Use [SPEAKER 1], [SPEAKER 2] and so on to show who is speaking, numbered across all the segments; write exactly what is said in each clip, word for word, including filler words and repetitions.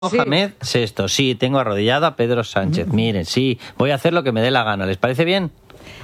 [SPEAKER 1] Mohamed Sexto, sí, tengo arrodillado a Pedro Sánchez. Mm. Miren, sí, voy a hacer lo que me dé la gana. ¿Les parece bien?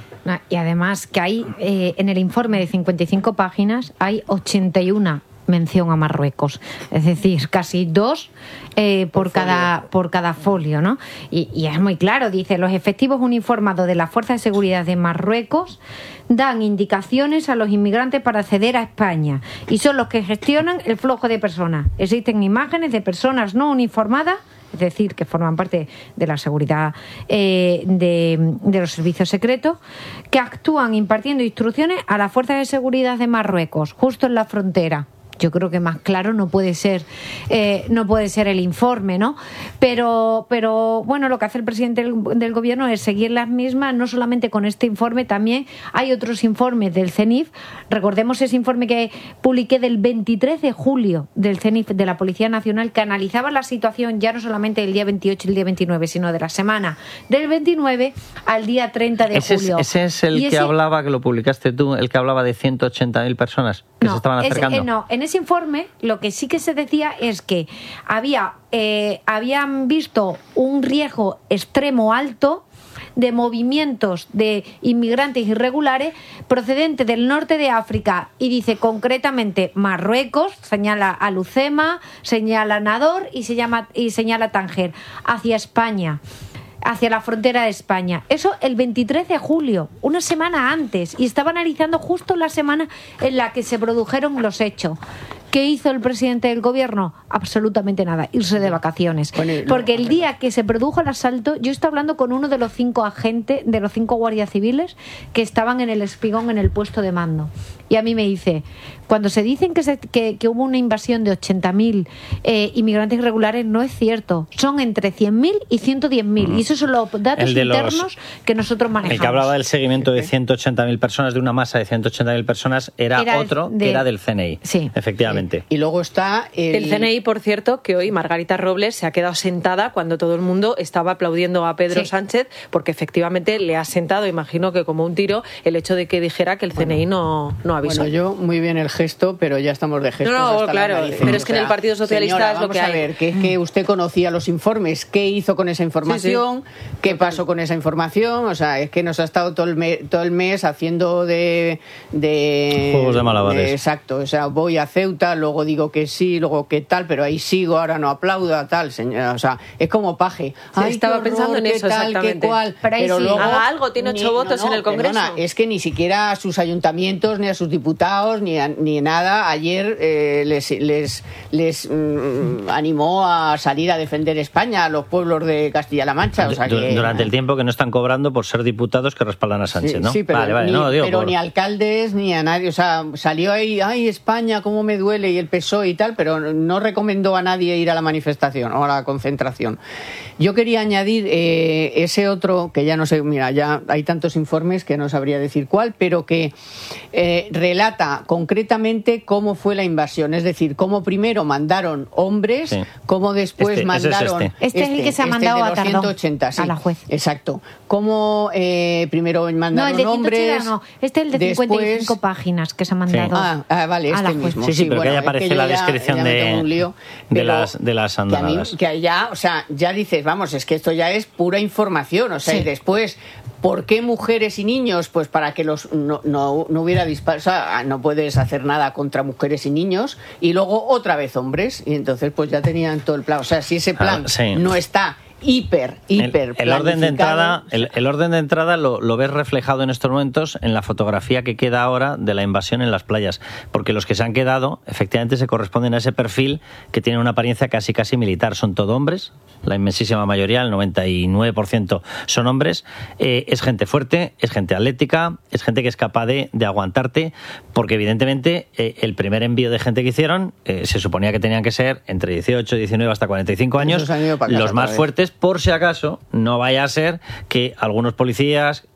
[SPEAKER 2] Y además que hay, eh, en el informe de cincuenta y cinco páginas, hay ochenta y una mención a Marruecos, es decir, casi dos eh, por, por cada por cada folio, ¿no? Y, y es muy claro, dice, los efectivos uniformados de las fuerzas de seguridad de Marruecos dan indicaciones a los inmigrantes para acceder a España y son los que gestionan el flujo de personas. Existen imágenes de personas no uniformadas, es decir, que forman parte de la seguridad eh, de, de los servicios secretos, que actúan impartiendo instrucciones a las fuerzas de seguridad de Marruecos, justo en la frontera. Yo creo que más claro no puede ser eh, no puede ser el informe, ¿no? Pero, pero bueno, lo que hace el presidente del, del gobierno es seguir las mismas, no solamente con este informe, también hay otros informes del CENIF. Recordemos ese informe que publiqué del veintitrés de julio del CENIF, de la Policía Nacional, que analizaba la situación ya no solamente del día veintiocho y el día veintinueve, sino de la semana del veintinueve al día treinta de
[SPEAKER 1] ese
[SPEAKER 2] julio.
[SPEAKER 1] Es, ese es el
[SPEAKER 2] y
[SPEAKER 1] que
[SPEAKER 2] ese...
[SPEAKER 1] hablaba, que lo publicaste tú, el que hablaba de ciento ochenta mil personas que
[SPEAKER 2] no,
[SPEAKER 1] se estaban acercando.
[SPEAKER 2] Es, eh, no, en ese informe lo que sí que se decía es que había eh, habían visto un riesgo extremo alto de movimientos de inmigrantes irregulares procedentes del norte de África, y dice concretamente Marruecos, señala a Lucema, señala a Nador y, se llama, y señala a Tánger, hacia España, hacia la frontera de España. Eso el veintitrés de julio, una semana antes, y estaba analizando justo la semana en la que se produjeron los hechos. ¿Qué hizo el presidente del gobierno? Absolutamente nada, irse de vacaciones. Porque el día que se produjo el asalto, yo estaba hablando con uno de los cinco agentes, de los cinco guardias civiles que estaban en el Espigón, en el puesto de mando. Y a mí me dice, cuando se dicen que, se, que, que hubo una invasión de ochenta mil eh, inmigrantes irregulares, no es cierto. Son entre cien mil y ciento diez mil. Mm. Y esos son los datos internos los, que nosotros manejamos.
[SPEAKER 1] El que hablaba del seguimiento de ciento ochenta mil personas, de una masa de ciento ochenta mil personas, era, era otro de, que era del C N I.
[SPEAKER 2] Sí.
[SPEAKER 1] Efectivamente.
[SPEAKER 3] Y luego está el...
[SPEAKER 4] el C N I, por cierto, que hoy Margarita Robles se ha quedado sentada cuando todo el mundo estaba aplaudiendo a Pedro sí. Sánchez, porque efectivamente le ha sentado, imagino que como un tiro, el hecho de que dijera que el bueno, C N I no, no avisó.
[SPEAKER 3] Bueno, yo muy bien el gesto, pero ya estamos de gestos.
[SPEAKER 4] No, no,
[SPEAKER 3] hasta
[SPEAKER 4] claro,
[SPEAKER 3] la
[SPEAKER 4] pero es que
[SPEAKER 3] o sea,
[SPEAKER 4] en el Partido Socialista
[SPEAKER 3] señora,
[SPEAKER 4] es lo que hay.
[SPEAKER 3] Vamos a ver, que es que usted conocía los informes, ¿qué hizo con esa información? Sí, sí. ¿Qué pasó con esa información? O sea, es que nos ha estado todo el, me, todo el mes haciendo de, de...
[SPEAKER 1] juegos de malabares.
[SPEAKER 3] De, exacto, o sea, voy a Ceuta, luego digo que sí, luego que tal, pero ahí sigo, ahora no aplaudo, tal, señora, o sea, es como Paje.
[SPEAKER 4] Sí, Ay, estaba horror, pensando en eso, tal, exactamente.
[SPEAKER 3] Qué cual,
[SPEAKER 4] pero,
[SPEAKER 3] pero
[SPEAKER 4] sí,
[SPEAKER 3] luego
[SPEAKER 4] haga algo, tiene ocho ni, votos no, no, en el Congreso.
[SPEAKER 3] Perdona, es que ni siquiera a sus ayuntamientos, ni a sus diputados, ni, a, ni nada, ayer eh, les, les, les mm, animó a salir a defender España, a los pueblos de Castilla-La Mancha. O sea que,
[SPEAKER 1] durante el tiempo que no están cobrando por ser diputados que respaldan a Sánchez,
[SPEAKER 3] sí,
[SPEAKER 1] ¿no?
[SPEAKER 3] Sí, pero,
[SPEAKER 1] vale, vale,
[SPEAKER 3] ni,
[SPEAKER 1] no, digo,
[SPEAKER 3] pero
[SPEAKER 1] por...
[SPEAKER 3] ni alcaldes ni a nadie, o sea, salió ahí, ay, España, cómo me duele, y el P S O E y tal, pero no recomendó a nadie ir a la manifestación o a la concentración. Yo quería añadir eh, ese otro, que ya no sé, mira, ya hay tantos informes que no sabría decir cuál, pero que eh, relata concretamente cómo fue la invasión, es decir, cómo primero mandaron hombres, sí. cómo después
[SPEAKER 1] este,
[SPEAKER 3] mandaron...
[SPEAKER 1] Es
[SPEAKER 2] este. Este, este es el que se ha
[SPEAKER 3] este
[SPEAKER 2] mandado
[SPEAKER 3] de
[SPEAKER 2] a Tardón,
[SPEAKER 3] ciento ochenta, sí,
[SPEAKER 2] a la juez.
[SPEAKER 3] Exacto. Cómo eh, primero mandaron
[SPEAKER 2] no, el de
[SPEAKER 3] hombres...
[SPEAKER 2] No, este es el de
[SPEAKER 3] después...
[SPEAKER 2] cincuenta y cinco páginas que se ha mandado
[SPEAKER 3] sí. ah, ah, vale, este mismo.
[SPEAKER 1] Sí, sí, pero bueno, que ahí aparece que la
[SPEAKER 3] ya,
[SPEAKER 1] descripción
[SPEAKER 3] ya
[SPEAKER 1] de,
[SPEAKER 3] lío,
[SPEAKER 1] de, las, de las andanadas.
[SPEAKER 3] Que, que ya, o sea, ya dices, vamos, es que esto ya es pura información, o sea, sí. Y después, ¿por qué mujeres y niños? Pues para que los no, no, no hubiera disparos, o sea, no puedes hacer nada contra mujeres y niños, y luego otra vez hombres, y entonces pues ya tenían todo el plan, o sea, si ese plan ah, sí. no está hiper, hiper
[SPEAKER 1] el, el orden de entrada el, el orden de entrada lo, lo ves reflejado en estos momentos en la fotografía que queda ahora de la invasión en las playas, porque los que se han quedado efectivamente se corresponden a ese perfil que tiene una apariencia casi casi militar, son todo hombres, la inmensísima mayoría, el noventa y nueve por ciento son hombres, eh, es gente fuerte, es gente atlética, es gente que es capaz de, de aguantarte, porque evidentemente eh, el primer envío de gente que hicieron eh, se suponía que tenían que ser entre dieciocho, diecinueve hasta cuarenta y cinco años, los más fuertes, por si acaso no vaya a ser que algunos policías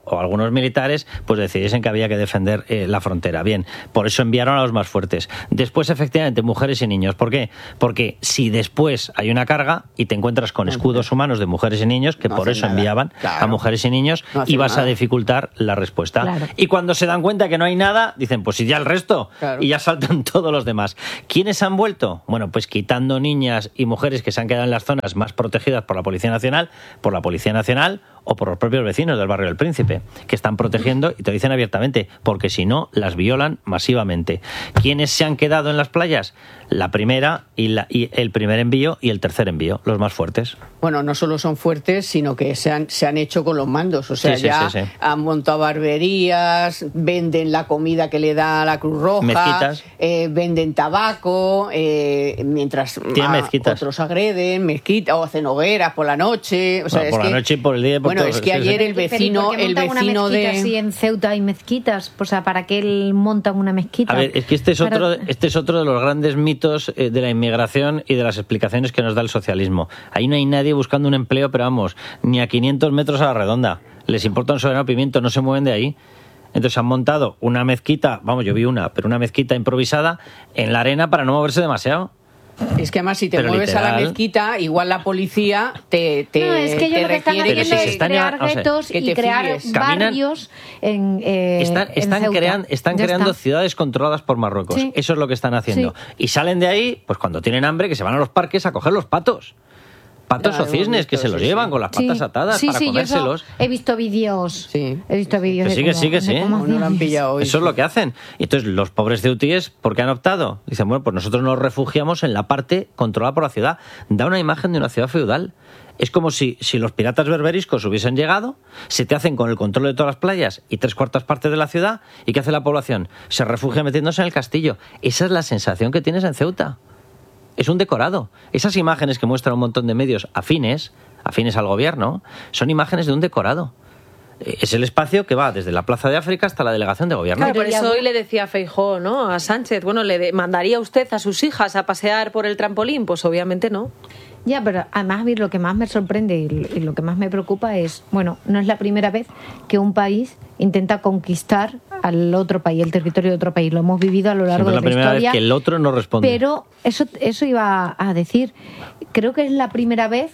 [SPEAKER 1] o algunos militares pues decidiesen que había que defender eh, la frontera. Bien, por eso enviaron a los más fuertes. Después, efectivamente, mujeres y niños. ¿Por qué? Porque si después hay una carga y te encuentras con escudos humanos de mujeres y niños, que
[SPEAKER 3] no
[SPEAKER 1] por eso
[SPEAKER 3] nada.
[SPEAKER 1] enviaban
[SPEAKER 3] Claro.
[SPEAKER 1] a mujeres y niños,
[SPEAKER 3] no
[SPEAKER 1] y vas
[SPEAKER 3] nada.
[SPEAKER 1] a dificultar la respuesta.
[SPEAKER 2] Claro.
[SPEAKER 1] Y cuando se dan cuenta que no hay nada, dicen, pues y ya el resto.
[SPEAKER 3] Claro.
[SPEAKER 1] Y ya saltan todos los demás. ¿Quiénes han vuelto? Bueno, pues quitando niñas y mujeres que se han quedado en las zonas más protegidas por la Policía Nacional, por la Policía Nacional o por los propios vecinos del barrio del Príncipe, que están protegiendo y te lo dicen abiertamente, porque si no, las violan masivamente. ¿Quiénes se han quedado en las playas? La primera y, la, y el primer envío y el tercer envío, los más fuertes.
[SPEAKER 3] Bueno, no solo son fuertes, sino que se han, se han hecho con los mandos. O sea,
[SPEAKER 1] Sí, sí,
[SPEAKER 3] ya
[SPEAKER 1] sí, sí.
[SPEAKER 3] han montado barberías, venden la comida que le da la Cruz Roja,
[SPEAKER 1] Mezquitas.
[SPEAKER 3] eh, venden tabaco, eh, mientras
[SPEAKER 1] Tiene
[SPEAKER 3] a-
[SPEAKER 1] mezquitas.
[SPEAKER 3] otros agreden, mezquitas, o hacen hogueras por la noche. O sea,
[SPEAKER 1] Bueno,
[SPEAKER 3] es
[SPEAKER 1] por la
[SPEAKER 3] que-
[SPEAKER 1] noche y por el día y por
[SPEAKER 3] Bueno,
[SPEAKER 1] todo.
[SPEAKER 3] es que
[SPEAKER 1] Sí, sí.
[SPEAKER 3] ayer el
[SPEAKER 2] Pero, ¿y
[SPEAKER 3] vecino,
[SPEAKER 2] por qué
[SPEAKER 3] el
[SPEAKER 2] montan
[SPEAKER 3] vecino
[SPEAKER 2] una mezquita
[SPEAKER 3] de...
[SPEAKER 2] si en Ceuta hay mezquitas? O sea, ¿para qué él montan una mezquita?
[SPEAKER 1] A ver, es que este es
[SPEAKER 2] Para-
[SPEAKER 1] otro, este es otro de los grandes mitos eh, de la inmigración y de las explicaciones que nos da el socialismo. Ahí no hay nadie buscando un empleo, pero vamos, ni a quinientos metros a la redonda. Les importa un soberano pimiento, no se mueven de ahí. Entonces han montado una mezquita, vamos, yo vi una, pero una mezquita improvisada en la arena para no moverse demasiado.
[SPEAKER 3] Es que además si te
[SPEAKER 1] Pero
[SPEAKER 3] mueves a la
[SPEAKER 1] literal.
[SPEAKER 3] mezquita, igual la policía te, te
[SPEAKER 2] No, es que ellos
[SPEAKER 3] te
[SPEAKER 2] lo que están
[SPEAKER 3] refiere
[SPEAKER 1] Pero si
[SPEAKER 2] haciendo
[SPEAKER 1] se
[SPEAKER 2] es
[SPEAKER 1] están
[SPEAKER 2] crear
[SPEAKER 1] llevando- o sea,
[SPEAKER 2] guetos
[SPEAKER 3] que
[SPEAKER 2] y
[SPEAKER 3] te
[SPEAKER 2] crear
[SPEAKER 3] fíes.
[SPEAKER 1] Caminan-
[SPEAKER 2] barrios en, eh,
[SPEAKER 1] Están,
[SPEAKER 2] en
[SPEAKER 1] están,
[SPEAKER 2] Ceuta.
[SPEAKER 1] crean- están
[SPEAKER 2] Ya
[SPEAKER 1] creando
[SPEAKER 2] está.
[SPEAKER 1] ciudades controladas por Marruecos.
[SPEAKER 2] Sí.
[SPEAKER 1] Eso es lo que están haciendo. Y salen de ahí, pues cuando tienen hambre, que se van a los parques a coger los patos. Patos
[SPEAKER 3] Ya,
[SPEAKER 1] o cisnes,
[SPEAKER 3] hemos
[SPEAKER 1] que
[SPEAKER 3] visto,
[SPEAKER 1] se los
[SPEAKER 3] sí,
[SPEAKER 1] llevan
[SPEAKER 3] sí.
[SPEAKER 1] con las patas
[SPEAKER 2] Sí.
[SPEAKER 1] atadas
[SPEAKER 2] Sí,
[SPEAKER 1] para
[SPEAKER 2] sí, yo eso
[SPEAKER 1] comérselos.
[SPEAKER 2] he visto vídeos.
[SPEAKER 3] Sí.
[SPEAKER 2] He visto vídeos
[SPEAKER 1] Que
[SPEAKER 2] de
[SPEAKER 1] sí, que
[SPEAKER 2] cómo-
[SPEAKER 1] sí, que
[SPEAKER 2] de
[SPEAKER 1] sí.
[SPEAKER 2] cómo
[SPEAKER 3] No lo han
[SPEAKER 2] hacían
[SPEAKER 3] pillado hoy.
[SPEAKER 1] Eso es lo que hacen. Y entonces los pobres ceutíes, ¿por qué han optado? Dicen, bueno, pues nosotros nos refugiamos en la parte controlada por la ciudad. Da una imagen de una ciudad feudal. Es como si, si los piratas berberiscos hubiesen llegado, se te hacen con el control de todas las playas y tres cuartas partes de la ciudad, ¿y qué hace la población? Se refugia metiéndose en el castillo. Esa es la sensación que tienes en Ceuta. Es un decorado. Esas imágenes que muestran un montón de medios afines, afines al gobierno, son imágenes de un decorado. Es el espacio que va desde la Plaza de África hasta la delegación de gobierno.
[SPEAKER 4] Claro, por
[SPEAKER 2] Pero ya-
[SPEAKER 4] eso hoy le decía a Feijóo, ¿no? A Sánchez, bueno, ¿le de- mandaría usted a sus hijas a pasear por el trampolín? Pues obviamente no.
[SPEAKER 2] Ya, pero además a mí lo que más me sorprende y y lo que más me preocupa es, bueno, no es la primera vez que un país intenta conquistar al otro país, el territorio de otro país. Lo hemos vivido a lo largo
[SPEAKER 1] Siempre es la
[SPEAKER 2] de la
[SPEAKER 1] primera
[SPEAKER 2] historia.
[SPEAKER 1] vez que el otro no responde.
[SPEAKER 2] Pero eso, eso iba a decir. Creo que es la primera vez,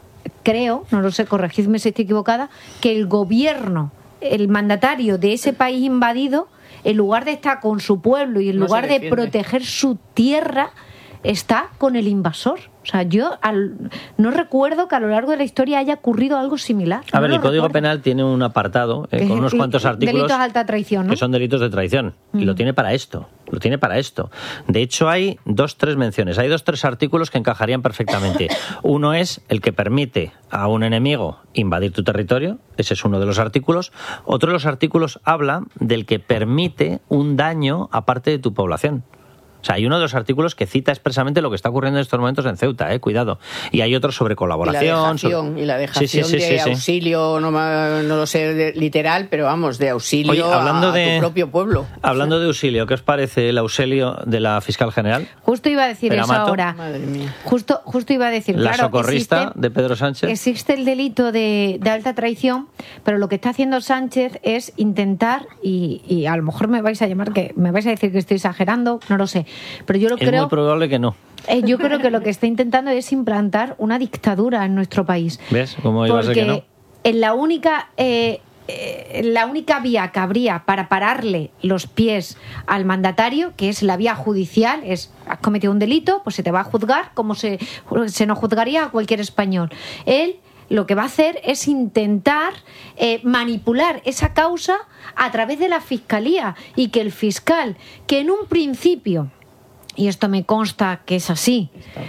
[SPEAKER 2] creo, no lo sé, corregidme si estoy equivocada, que el gobierno, el mandatario de ese país invadido, en lugar de estar con su pueblo y en
[SPEAKER 3] No se
[SPEAKER 2] lugar de
[SPEAKER 3] defiende.
[SPEAKER 2] proteger su tierra, está con el invasor. O sea, yo al- no recuerdo que a lo largo de la historia haya ocurrido algo similar.
[SPEAKER 1] A
[SPEAKER 2] No
[SPEAKER 1] ver,
[SPEAKER 2] lo
[SPEAKER 1] el Código
[SPEAKER 2] recuerdo.
[SPEAKER 1] Penal tiene un apartado eh,
[SPEAKER 2] Que
[SPEAKER 1] con
[SPEAKER 2] es
[SPEAKER 1] unos
[SPEAKER 2] el-
[SPEAKER 1] cuantos
[SPEAKER 2] el-
[SPEAKER 1] artículos
[SPEAKER 2] delitos de alta traición, ¿no?
[SPEAKER 1] que son delitos de traición. Y lo tiene para esto. Lo tiene para esto. De hecho, hay dos, tres menciones. Hay dos, tres artículos que encajarían perfectamente. Uno es el que permite a un enemigo invadir tu territorio. Ese es uno de los artículos. Otro de los artículos habla del que permite un daño a parte de tu población. O sea, hay uno de los artículos que cita expresamente lo que está ocurriendo en estos momentos en Ceuta, eh, cuidado. Y hay otro sobre
[SPEAKER 3] Y la
[SPEAKER 1] colaboración.
[SPEAKER 3] dejación,
[SPEAKER 1] sobre-
[SPEAKER 3] y la dejación
[SPEAKER 1] Sí, sí, sí,
[SPEAKER 3] de
[SPEAKER 1] sí, sí.
[SPEAKER 3] auxilio, no, ma- no lo sé de- literal, pero vamos, de auxilio
[SPEAKER 1] Oye, hablando
[SPEAKER 3] a, a
[SPEAKER 1] de-
[SPEAKER 3] tu propio pueblo.
[SPEAKER 1] Hablando de auxilio, ¿qué os parece el auxilio de la fiscal general?
[SPEAKER 2] Justo iba a decir
[SPEAKER 1] Pero
[SPEAKER 2] eso
[SPEAKER 1] Amato.
[SPEAKER 2] ahora.
[SPEAKER 3] Madre mía.
[SPEAKER 2] Justo, justo iba a decir,
[SPEAKER 1] La
[SPEAKER 2] claro,
[SPEAKER 1] socorrista
[SPEAKER 2] existe-
[SPEAKER 1] de Pedro Sánchez.
[SPEAKER 2] Existe el delito de, de alta traición, pero lo que está haciendo Sánchez es intentar, y, y a lo mejor me vais a llamar que me vais a decir que estoy exagerando, no lo sé, pero yo lo
[SPEAKER 1] Es
[SPEAKER 2] creo.
[SPEAKER 1] muy probable que no.
[SPEAKER 2] Eh, yo creo que lo que está intentando es implantar una dictadura en nuestro país.
[SPEAKER 1] ¿Ves? ¿Cómo iba a ser
[SPEAKER 2] Porque
[SPEAKER 1] que no?
[SPEAKER 2] en la única eh, eh, la única vía que habría para pararle los pies al mandatario, que es la vía judicial, es has cometido un delito, pues se te va a juzgar como se, se nos juzgaría a cualquier español. Él lo que va a hacer es intentar eh, manipular esa causa a través de la fiscalía y que el fiscal, que en un principio, y esto me consta que es así,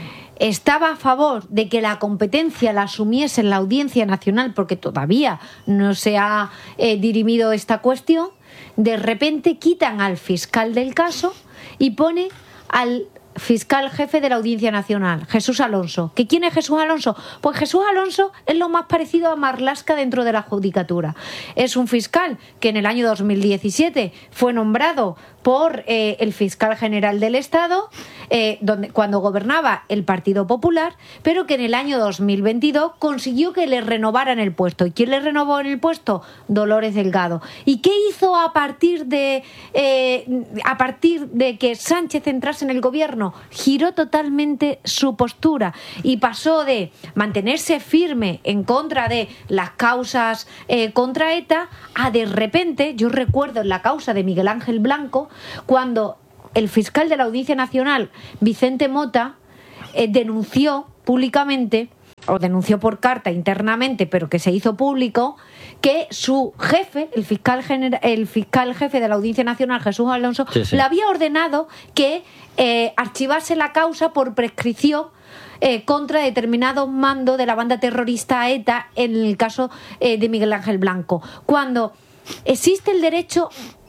[SPEAKER 2] estaba a favor de que la competencia la asumiese la Audiencia Nacional porque todavía no se ha eh, dirimido esta cuestión, de repente quitan al fiscal del caso y pone al fiscal jefe de la Audiencia Nacional, Jesús Alonso. ¿Que quién es Jesús Alonso? Pues Jesús Alonso es lo más parecido a Marlaska dentro de la judicatura. Es un fiscal que en el año dos mil diecisiete fue nombrado por eh, el fiscal general del Estado, eh, donde, cuando gobernaba el Partido Popular, pero que en el año dos mil veintidós consiguió que le renovaran el puesto. ¿Y quién le renovó en el puesto? Dolores Delgado. ¿Y qué hizo a partir de, eh, a partir de que Sánchez entrase en el gobierno? Giró totalmente su postura y pasó de mantenerse firme en contra de las causas eh, contra ETA a de repente, yo recuerdo en la causa de Miguel Ángel Blanco, cuando el fiscal de la Audiencia Nacional, Vicente Mota, eh, denunció públicamente, o denunció por carta internamente, pero que se hizo público, que su jefe, el fiscal genera, el fiscal jefe de la Audiencia Nacional, Jesús Alonso, sí, sí. le había ordenado que eh, archivase la causa por prescripción eh, contra determinado mando de la banda terrorista ETA en el caso eh, de Miguel Ángel Blanco. Cuando existe el derecho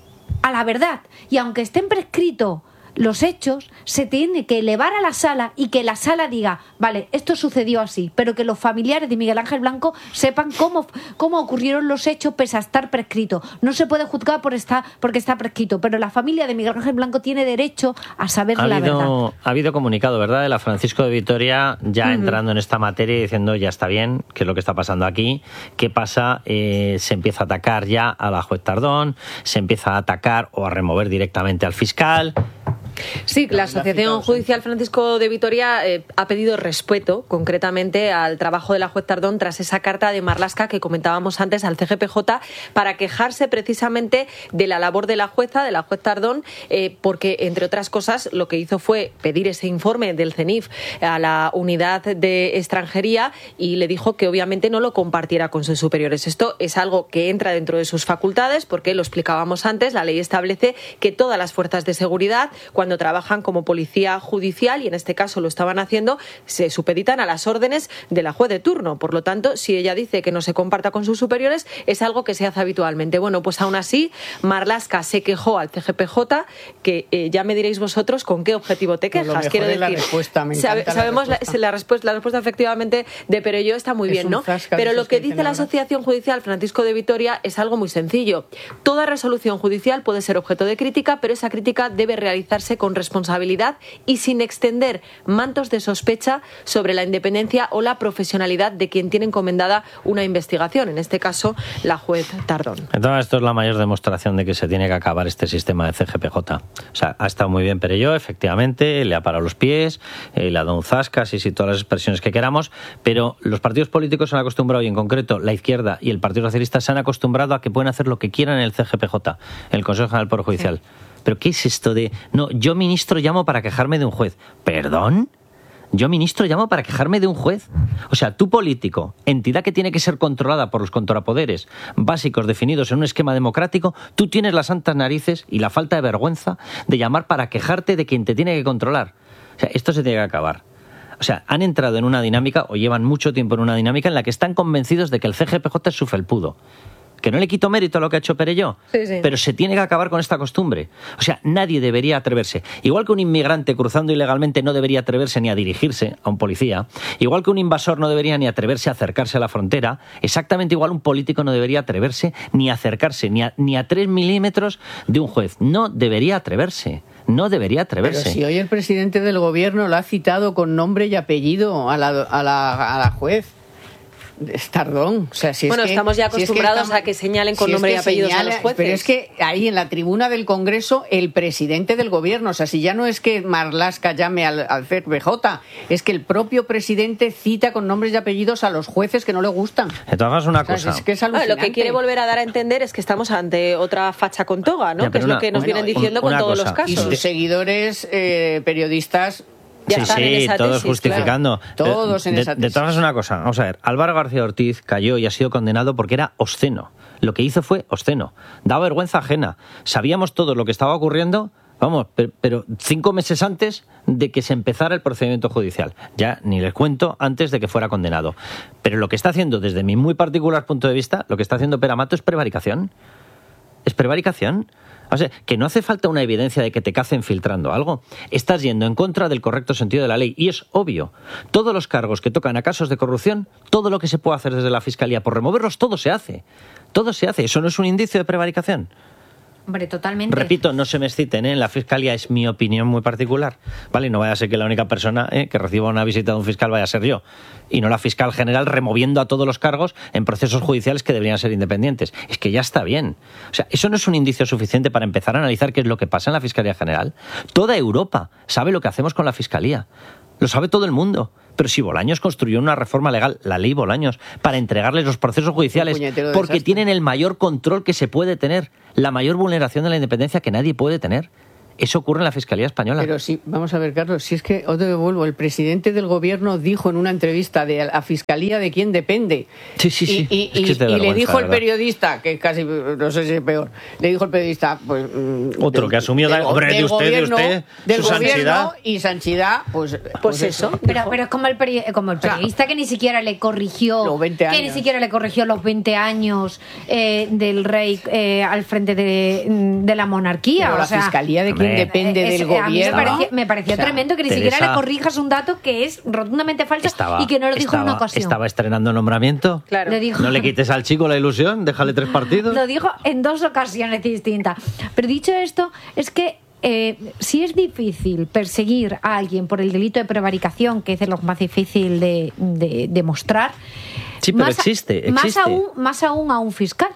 [SPEAKER 2] a la verdad y aunque estén prescritos los hechos, se tiene que elevar a la sala y que la sala diga, vale, esto sucedió así, pero que los familiares de Miguel Ángel Blanco sepan cómo, cómo ocurrieron los hechos pese a estar prescrito. No se puede juzgar por estar, porque está prescrito, pero la familia de Miguel Ángel Blanco tiene derecho a saber
[SPEAKER 1] ha
[SPEAKER 2] la
[SPEAKER 1] habido,
[SPEAKER 2] verdad.
[SPEAKER 1] Ha habido comunicado, ¿verdad?, de la Francisco de Vitoria ya uh-huh. entrando en esta materia y diciendo, ya está bien, qué es lo que está pasando aquí, qué pasa, eh, se empieza a atacar ya a la juez Tardón, se empieza a atacar o a remover directamente al fiscal.
[SPEAKER 4] Sí, la Asociación Judicial Francisco de Vitoria eh, ha pedido respeto concretamente al trabajo de la juez Tardón tras esa carta de Marlaska que comentábamos antes al C G P J para quejarse precisamente de la labor de la jueza, de la juez Tardón, eh, porque entre otras cosas lo que hizo fue pedir ese informe del CENIF a la unidad de extranjería y le dijo que obviamente no lo compartiera con sus superiores. Esto es algo que entra dentro de sus facultades porque lo explicábamos antes, la ley establece que todas las fuerzas de seguridad, cuando cuando trabajan como policía judicial, y en este caso lo estaban haciendo, se supeditan a las órdenes de la juez de turno. Por lo tanto, si ella dice que no se comparta con sus superiores, es algo que se hace habitualmente. Bueno, pues aún así, Marlaska se quejó al C G P J, que eh, ya me diréis vosotros con qué objetivo te quejas.
[SPEAKER 3] Pues Quiero decir, la respuesta, me
[SPEAKER 4] sabe, sabemos
[SPEAKER 3] la respuesta.
[SPEAKER 4] La, la, respuesta, la respuesta efectivamente de Perelló está muy es bien, ¿no? Pero lo que dice la Asociación Judicial Francisco de Vitoria es algo muy sencillo. Toda resolución judicial puede ser objeto de crítica, pero esa crítica debe realizarse con responsabilidad y sin extender mantos de sospecha sobre la independencia o la profesionalidad de quien tiene encomendada una investigación, en este caso la juez Tardón.
[SPEAKER 1] Entonces esto es la mayor demostración de que se tiene que acabar este sistema de C G P J. O sea, ha estado muy bien Perelló, efectivamente, le ha parado los pies, eh, le ha dado un zascas y sí, todas las expresiones que queramos, pero los partidos políticos se han acostumbrado, y en concreto la izquierda y el Partido Socialista se han acostumbrado a que pueden hacer lo que quieran en el C G P J, el Consejo General del Poder Judicial. Sí. ¿Pero qué es esto de, no, yo ministro llamo para quejarme de un juez? ¿Perdón? Yo ministro llamo para quejarme de un juez. O sea, tú político, entidad que tiene que ser controlada por los contrapoderes básicos definidos en un esquema democrático, tú tienes las santas narices y la falta de vergüenza de llamar para quejarte de quien te tiene que controlar. O sea, esto se tiene que acabar. O sea, han entrado en una dinámica, o llevan mucho tiempo en una dinámica en la que están convencidos de que el C G P J es su felpudo. Que no le quito mérito a lo que ha hecho Perelló, sí, sí. pero se tiene que acabar con esta costumbre. O sea, nadie debería atreverse. Igual que un inmigrante cruzando ilegalmente no debería atreverse ni a dirigirse a un policía, igual que un invasor no debería ni atreverse a acercarse a la frontera, exactamente igual un político no debería atreverse ni a acercarse ni a, ni a tres milímetros de un juez. No debería atreverse. No debería atreverse.
[SPEAKER 3] Pero si hoy el presidente del gobierno lo ha citado con nombre y apellido a la, a la, a la juez. Es Tardón. O sea, si
[SPEAKER 4] bueno,
[SPEAKER 3] es que,
[SPEAKER 4] estamos ya acostumbrados si es que estamos, a que señalen con si nombre es y apellidos señala, a los jueces.
[SPEAKER 3] Pero es que ahí en la tribuna del Congreso, el presidente del gobierno, o sea, si ya no es que Marlaska llame al, al C G P J, es que el propio presidente cita con nombres y apellidos a los jueces que no le gustan.
[SPEAKER 1] Entonces, una cosa.
[SPEAKER 3] O sea, es que es
[SPEAKER 4] ah, lo que quiere volver a dar a entender es que estamos ante otra facha con toga, ¿no? Ya, que es una, lo que nos bueno, vienen diciendo un, con todos cosa. los casos.
[SPEAKER 3] Y sus seguidores eh, periodistas.
[SPEAKER 1] Ya sí, sí, todos tesis, justificando.
[SPEAKER 3] Claro. Todos en
[SPEAKER 1] de,
[SPEAKER 3] esa
[SPEAKER 1] tesis. De todas maneras, una cosa. Vamos a ver. Álvaro García Ortiz cayó y ha sido condenado porque era obsceno. Lo que hizo fue obsceno. Daba vergüenza ajena. Sabíamos todo lo que estaba ocurriendo, vamos, pero, pero cinco meses antes de que se empezara el procedimiento judicial. Ya ni les cuento antes de que fuera condenado. Pero lo que está haciendo, desde mi muy particular punto de vista, lo que está haciendo Pere Mato es prevaricación. Es prevaricación. O sea, que no hace falta una evidencia de que te cacen filtrando algo. Estás yendo en contra del correcto sentido de la ley. Y es obvio. Todos los cargos que tocan a casos de corrupción, todo lo que se puede hacer desde la Fiscalía por removerlos, todo se hace. Todo se hace. ¿Eso no es un indicio de prevaricación?
[SPEAKER 2] Hombre, totalmente.
[SPEAKER 1] Repito, no se me exciten, ¿eh? En la Fiscalía es mi opinión muy particular, ¿vale? No vaya a ser que la única persona ¿eh? que reciba una visita de un fiscal vaya a ser yo, y no la fiscal general removiendo a todos los cargos en procesos judiciales que deberían ser independientes. Es que ya está bien. O sea, eso no es un indicio suficiente para empezar a analizar qué es lo que pasa en la Fiscalía General. Toda Europa sabe lo que hacemos con la Fiscalía. Lo sabe todo el mundo. Pero si Bolaños construyó una reforma legal, la ley Bolaños, para entregarles los procesos judiciales, porque tienen el mayor control que se puede tener, la mayor vulneración de la independencia que nadie puede tener. Eso ocurre en la Fiscalía Española.
[SPEAKER 3] Pero sí, vamos a ver, Carlos, si es que, os devuelvo, el presidente del gobierno dijo en una entrevista de la Fiscalía de quién depende.
[SPEAKER 1] Sí, sí, sí.
[SPEAKER 3] Y, y, es que es de y le dijo el periodista, que casi, no sé si es peor, le dijo el periodista, pues...
[SPEAKER 1] Otro
[SPEAKER 3] del,
[SPEAKER 1] que asumió,
[SPEAKER 3] del,
[SPEAKER 1] hombre,
[SPEAKER 3] del
[SPEAKER 1] de usted,
[SPEAKER 3] gobierno,
[SPEAKER 1] de usted,
[SPEAKER 3] del
[SPEAKER 1] su
[SPEAKER 3] gobierno
[SPEAKER 1] Santidad.
[SPEAKER 3] Y Sanchidad, pues...
[SPEAKER 4] Pues,
[SPEAKER 3] pues
[SPEAKER 4] eso.
[SPEAKER 3] eso.
[SPEAKER 2] Pero, pero es como el, peri como el periodista o sea, que ni siquiera le corrigió...
[SPEAKER 3] Los veinte años.
[SPEAKER 2] Que ni siquiera le corrigió los veinte años eh, del rey eh, al frente de, de la monarquía.
[SPEAKER 3] Pero
[SPEAKER 2] o
[SPEAKER 3] la
[SPEAKER 2] sea,
[SPEAKER 3] Fiscalía de quién
[SPEAKER 2] hombre,
[SPEAKER 3] depende
[SPEAKER 2] es,
[SPEAKER 3] del
[SPEAKER 2] a mí
[SPEAKER 3] gobierno.
[SPEAKER 2] me pareció, me pareció
[SPEAKER 1] o sea,
[SPEAKER 2] tremendo que ni
[SPEAKER 1] Teresa,
[SPEAKER 2] siquiera le corrijas un dato que es rotundamente falso
[SPEAKER 1] estaba,
[SPEAKER 2] y que no lo dijo
[SPEAKER 1] estaba,
[SPEAKER 2] en una ocasión.
[SPEAKER 1] Estaba estrenando nombramiento.
[SPEAKER 4] Claro.
[SPEAKER 2] Lo dijo,
[SPEAKER 1] No le quites al chico la ilusión, déjale tres partidos.
[SPEAKER 2] Lo dijo en dos ocasiones distintas. Pero dicho esto, es que eh, si es difícil perseguir a alguien por el delito de prevaricación, que es de lo más difícil de demostrar,
[SPEAKER 1] sí, pero
[SPEAKER 2] más,
[SPEAKER 1] existe, existe.
[SPEAKER 2] Más aún, más aún a un fiscal.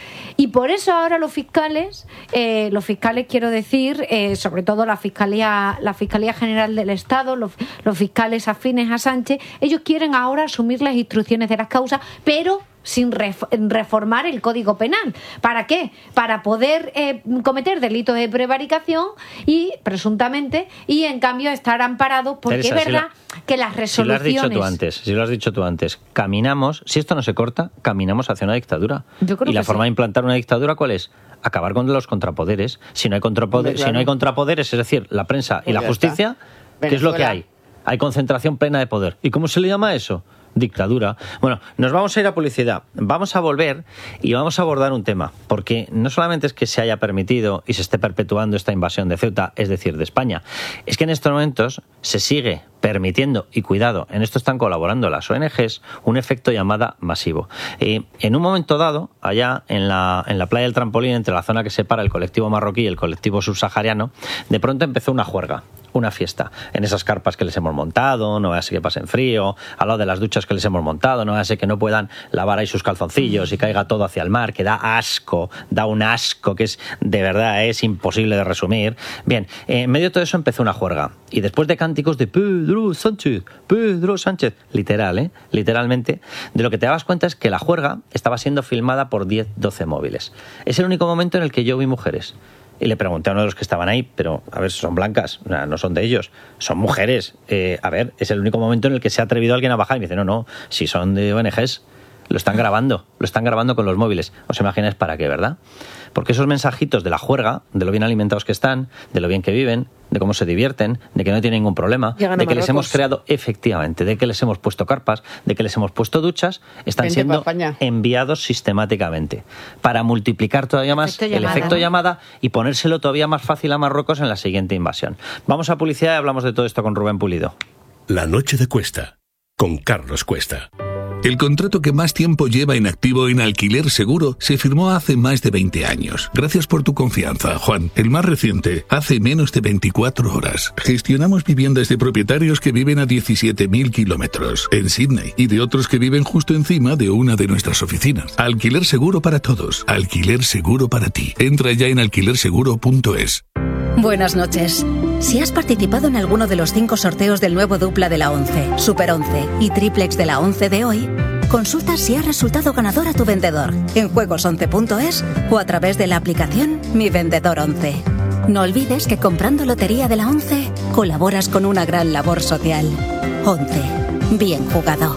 [SPEAKER 2] Y por eso ahora los fiscales, eh, los fiscales quiero decir, eh, sobre todo la Fiscalía, la Fiscalía General del Estado, los, los fiscales afines a Sánchez, ellos quieren ahora asumir las instrucciones de las causas, pero sin reformar el Código Penal. ¿Para qué? Para poder eh, cometer delitos de prevaricación y presuntamente, y en cambio estar amparados, porque
[SPEAKER 1] Teresa,
[SPEAKER 2] es verdad
[SPEAKER 1] si lo,
[SPEAKER 2] que las resoluciones...
[SPEAKER 1] Si lo has dicho tú antes, si lo has dicho tú antes, caminamos, si esto no se corta, caminamos hacia una dictadura.
[SPEAKER 2] Yo creo
[SPEAKER 1] y la
[SPEAKER 2] que
[SPEAKER 1] forma
[SPEAKER 2] sí.
[SPEAKER 1] de implantar una dictadura, ¿cuál es? Acabar con los contrapoderes. Si no hay contrapoderes,
[SPEAKER 3] Claro.
[SPEAKER 1] si no hay contrapoderes, es decir, la prensa y
[SPEAKER 3] Pues
[SPEAKER 1] la
[SPEAKER 3] ya
[SPEAKER 1] justicia,
[SPEAKER 3] está.
[SPEAKER 1] ¿qué es lo que
[SPEAKER 3] Venezuela.
[SPEAKER 1] hay? Hay concentración plena de poder. ¿Y cómo se le llama eso? Dictadura. Bueno, nos vamos a ir a publicidad. Vamos a volver y vamos a abordar un tema, porque no solamente es que se haya permitido y se esté perpetuando esta invasión de Ceuta, es decir, de España, es que en estos momentos se sigue permitiendo, y cuidado, en esto están colaborando las O N Ges, un efecto llamada masivo. Eh, en un momento dado, allá en la, en la playa del Trampolín, entre la zona que separa el colectivo marroquí y el colectivo subsahariano, de pronto empezó una juerga, una fiesta, en esas carpas que les hemos montado, no vaya a ser que pasen frío, al lado de las duchas que les hemos montado, no vaya a ser que no puedan lavar ahí sus calzoncillos y caiga todo hacia el mar, que da asco, da un asco que es, de verdad, es imposible de resumir. Bien, en medio de todo eso empezó una juerga, y después de cánticos de Pedro Sánchez, Pedro Sánchez, literal, ¿eh? literalmente, de lo que te dabas cuenta es que la juerga estaba siendo filmada por diez, doce móviles. Es el único momento en el que yo vi mujeres. Y le pregunté a uno de los que estaban ahí, pero a ver, son blancas, no son de ellos, son mujeres. Eh, a ver, es el único momento en el que se ha atrevido alguien a bajar y me dice, no, no, si son de O N Ges, lo están grabando, lo están grabando con los móviles. ¿Os imagináis para qué, verdad? Porque esos mensajitos de la juerga, de lo bien alimentados que están, de lo bien que viven, de cómo se divierten, de que no tienen ningún problema,
[SPEAKER 4] Llegan
[SPEAKER 1] de
[SPEAKER 4] a
[SPEAKER 1] que les hemos
[SPEAKER 4] Marruecos.
[SPEAKER 1] creado, efectivamente, de que les hemos puesto carpas, de que les hemos puesto duchas, están
[SPEAKER 3] Vente pa'
[SPEAKER 1] siendo
[SPEAKER 3] España.
[SPEAKER 1] enviados sistemáticamente para multiplicar todavía más
[SPEAKER 2] Efecto
[SPEAKER 1] el
[SPEAKER 2] llamada,
[SPEAKER 1] efecto
[SPEAKER 2] ¿no?
[SPEAKER 1] llamada y ponérselo todavía más fácil a Marruecos en la siguiente invasión. Vamos a publicidad y hablamos de todo esto con Rubén Pulido.
[SPEAKER 5] La noche de Cuesta, con Carlos Cuesta. El contrato que más tiempo lleva en activo en Alquiler Seguro se firmó hace más de veinte años. Gracias por tu confianza, Juan. El más reciente, hace menos de veinticuatro horas. Gestionamos viviendas de propietarios que viven a diecisiete mil kilómetros en Sydney y de otros que viven justo encima de una de nuestras oficinas. Alquiler Seguro para todos. Alquiler Seguro para ti. Entra ya en alquiler seguro punto es.
[SPEAKER 6] Buenas noches. Si has participado en alguno de los cinco sorteos del nuevo dupla de la once, Super once y Triplex de la once de hoy, consulta si has resultado ganador a tu vendedor en juegos once punto es o a través de la aplicación Mi Vendedor once. No olvides que comprando Lotería de la once colaboras con una gran labor social. once. Bien jugado.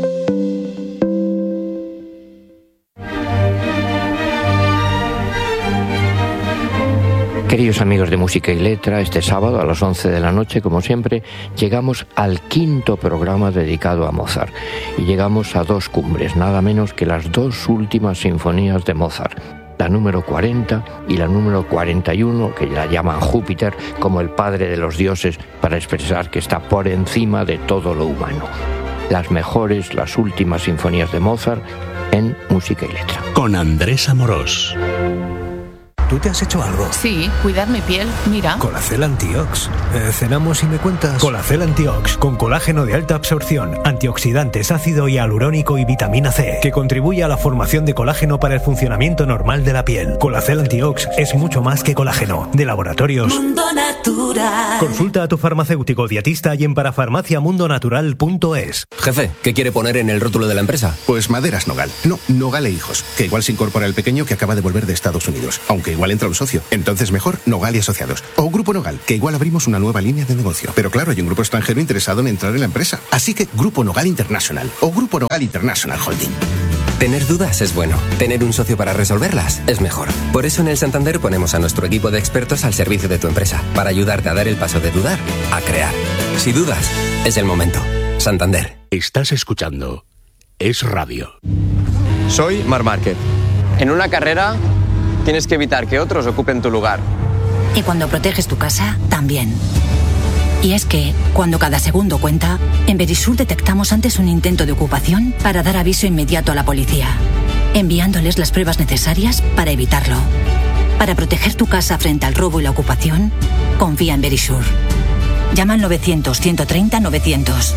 [SPEAKER 7] Queridos amigos de Música y Letra, este sábado a las once de la noche, como siempre, llegamos al quinto programa dedicado a Mozart. Y llegamos a dos cumbres, nada menos que las dos últimas sinfonías de Mozart. La número cuarenta y la número cuarenta y uno, que la llaman Júpiter como el padre de los dioses, para expresar que está por encima de todo lo humano. Las mejores, las últimas sinfonías de Mozart en Música y Letra.
[SPEAKER 5] Con Andrés Amorós.
[SPEAKER 8] ¿tú te has hecho algo?
[SPEAKER 9] Sí, cuidar mi piel, mira.
[SPEAKER 8] Colacel Antiox. Eh, ¿Cenamos y me cuentas? Colacel Antiox, con colágeno de alta absorción, antioxidantes, ácido hialurónico y vitamina C, que contribuye a la formación de colágeno para el funcionamiento normal de la piel. Colacel Antiox es mucho más que colágeno. De Laboratorios
[SPEAKER 10] Mundo Natural.
[SPEAKER 8] Consulta a tu farmacéutico dietista y en parafarmacia mundo natural punto es.
[SPEAKER 11] Jefe, ¿qué quiere poner en el rótulo de la empresa?
[SPEAKER 12] Pues Maderas Nogal. No, Nogal e Hijos, que igual se incorpora el pequeño que acaba de volver de Estados Unidos, aunque igual entra un socio. Entonces mejor Nogal y Asociados. O Grupo Nogal, que igual abrimos una nueva línea de negocio. Pero claro, hay un grupo extranjero interesado en entrar en la empresa. Así que Grupo Nogal International o Grupo Nogal International Holding.
[SPEAKER 11] Tener dudas es bueno. Tener un socio para resolverlas es mejor. Por eso en el Santander ponemos a nuestro equipo de expertos al servicio de tu empresa, para ayudarte a dar el paso de dudar a crear. Si dudas, es el momento. Santander.
[SPEAKER 5] Estás escuchando Es Radio.
[SPEAKER 13] Soy Marc Márquez. En una carrera tienes que evitar que otros ocupen tu lugar.
[SPEAKER 14] Y cuando proteges tu casa, también. Y es que, cuando cada segundo cuenta, en Verisur detectamos antes un intento de ocupación para dar aviso inmediato a la policía, enviándoles las pruebas necesarias para evitarlo. Para proteger tu casa frente al robo y la ocupación, confía en Verisur. Llama al novecientos, ciento treinta, novecientos.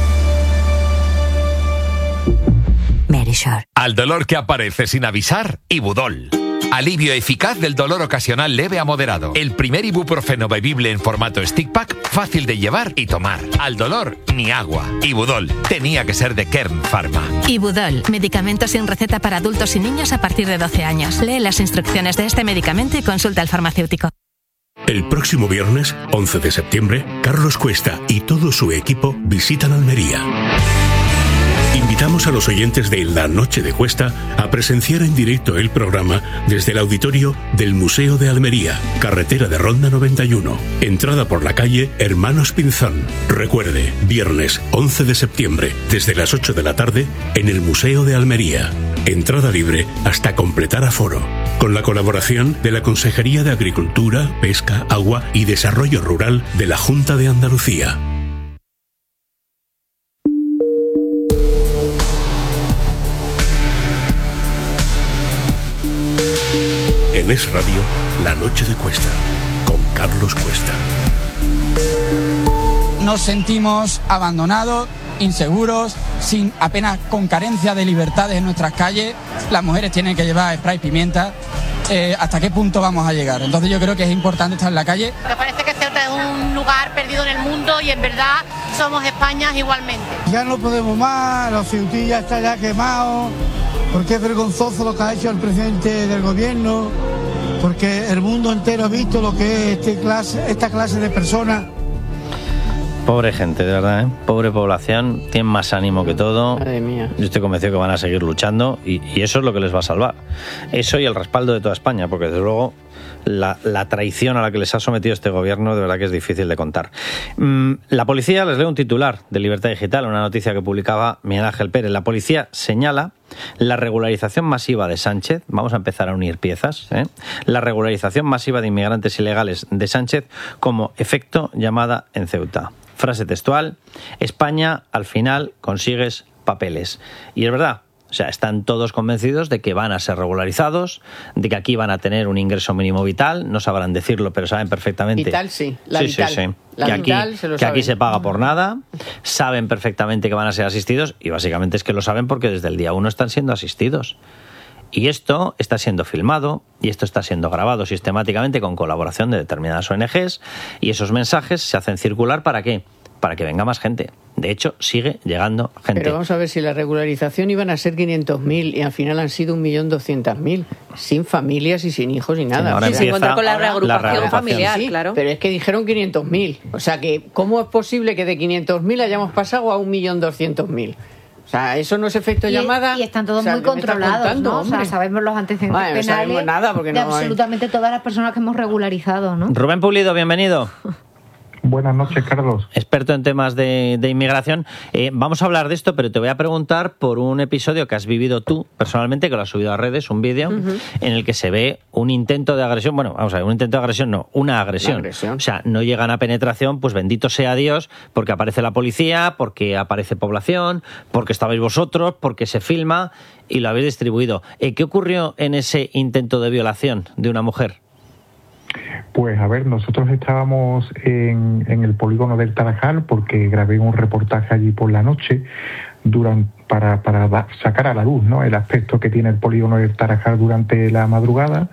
[SPEAKER 14] Verisur.
[SPEAKER 15] Al dolor que aparece sin avisar, Ibudol. Alivio eficaz del dolor ocasional leve a moderado. El primer ibuprofeno bebible en formato stick pack, fácil de llevar y tomar. Al dolor, ni agua. Ibudol. Tenía que ser de Kern Pharma.
[SPEAKER 16] Ibudol. Medicamento sin receta para adultos y niños a partir de doce años. Lee las instrucciones de este medicamento y consulta al farmacéutico.
[SPEAKER 5] El próximo viernes, once de septiembre, Carlos Cuesta y todo su equipo visitan Almería. Invitamos a los oyentes de La Noche de Cuesta a presenciar en directo el programa desde el auditorio del Museo de Almería, carretera de Ronda noventa y uno, entrada por la calle Hermanos Pinzón. Recuerde, viernes once de septiembre, desde las ocho de la tarde, en el Museo de Almería. Entrada libre hasta completar aforo. Con la colaboración de la Consejería de Agricultura, Pesca, Agua y Desarrollo Rural de la Junta de Andalucía. En Es Radio, La Noche de Cuesta, con Carlos Cuesta.
[SPEAKER 17] Nos sentimos abandonados, inseguros, sin apenas con carencia de libertades en nuestras calles. Las mujeres tienen que llevar spray pimienta. Eh, ¿Hasta qué punto vamos a llegar? Entonces yo creo que es importante estar en la calle.
[SPEAKER 18] Me parece que Ceuta es un lugar perdido en el mundo y en verdad somos España igualmente.
[SPEAKER 19] Ya no podemos más, los ceutillas están ya quemados, porque es vergonzoso lo que ha hecho el presidente del gobierno, porque el mundo entero ha visto lo que es este clase, esta clase de personas.
[SPEAKER 1] Pobre gente, de verdad, ¿eh? Pobre población, tienen más ánimo que todo.
[SPEAKER 3] Madre mía.
[SPEAKER 1] Yo estoy convencido que van a seguir luchando y, y eso es lo que les va a salvar. Eso y el respaldo de toda España, porque desde luego la, la traición a la que les ha sometido este gobierno de verdad que es difícil de contar. Mm, la policía, les leo un titular de Libertad Digital, una noticia que publicaba Miguel Ángel Pérez. La policía señala la regularización masiva de Sánchez, vamos a empezar a unir piezas, ¿eh? La regularización masiva de inmigrantes ilegales de Sánchez como efecto llamada en Ceuta. Frase textual: España al final consigues papeles. Y es verdad, o sea, están todos convencidos de que van a ser regularizados, de que aquí van a tener un ingreso mínimo vital, no sabrán decirlo, pero saben perfectamente.
[SPEAKER 3] Vital sí, la
[SPEAKER 1] sí,
[SPEAKER 3] vital.
[SPEAKER 1] Sí, sí.
[SPEAKER 3] La
[SPEAKER 1] que
[SPEAKER 3] vital
[SPEAKER 1] aquí,
[SPEAKER 3] se lo
[SPEAKER 1] que aquí
[SPEAKER 3] saben.
[SPEAKER 1] se paga por nada, saben perfectamente que van a ser asistidos y básicamente es que lo saben porque desde el día uno están siendo asistidos. Y esto está siendo filmado y esto está siendo grabado sistemáticamente con colaboración de determinadas O N Ges y esos mensajes se hacen circular ¿para qué? Para que venga más gente. De hecho, sigue llegando gente.
[SPEAKER 3] Pero vamos a ver, si la regularización iban a ser quinientos mil y al final han sido un millón doscientos mil, sin familias y sin hijos y nada.
[SPEAKER 1] Sí, ahora
[SPEAKER 3] o sea,
[SPEAKER 1] empieza
[SPEAKER 4] contar con la
[SPEAKER 1] ahora
[SPEAKER 4] reagrupación,
[SPEAKER 1] la reagrupación
[SPEAKER 4] familiar,
[SPEAKER 3] sí,
[SPEAKER 4] claro.
[SPEAKER 3] Pero es que dijeron quinientos mil. O sea, que ¿cómo es posible que de quinientos mil hayamos pasado a un millón doscientos mil? O sea, eso no es efecto
[SPEAKER 2] y,
[SPEAKER 3] llamada.
[SPEAKER 2] Y están todos
[SPEAKER 3] o sea,
[SPEAKER 2] muy
[SPEAKER 3] ¿qué me estás
[SPEAKER 2] controlados,
[SPEAKER 3] contando,
[SPEAKER 2] ¿no? O sea,
[SPEAKER 3] hombre?
[SPEAKER 2] sabemos los antecedentes
[SPEAKER 3] Vale, no
[SPEAKER 2] penales
[SPEAKER 3] sabemos nada porque
[SPEAKER 2] de
[SPEAKER 3] no hay-
[SPEAKER 2] absolutamente todas las personas que hemos regularizado, ¿no?
[SPEAKER 1] Rubén Pulido, bienvenido.
[SPEAKER 20] Buenas noches, Carlos.
[SPEAKER 1] Experto en temas de, de inmigración. Eh, vamos a hablar de esto, pero te voy a preguntar por un episodio que has vivido tú personalmente, que lo has subido a redes, un vídeo, uh-huh. en el que se ve un intento de agresión. Bueno, vamos a ver, un intento de agresión, no, una agresión.
[SPEAKER 3] Una agresión.
[SPEAKER 1] O sea, no llegan a penetración, pues bendito sea Dios, porque aparece la policía, porque aparece población, porque estabais vosotros, porque se filma y lo habéis distribuido. Eh, ¿Qué ocurrió en ese intento de violación de una mujer?
[SPEAKER 20] Pues a ver, nosotros estábamos en, en el polígono del Tarajal porque grabé un reportaje allí por la noche durante, para, para da, sacar a la luz, ¿no?, el aspecto que tiene el polígono del Tarajal durante la madrugada,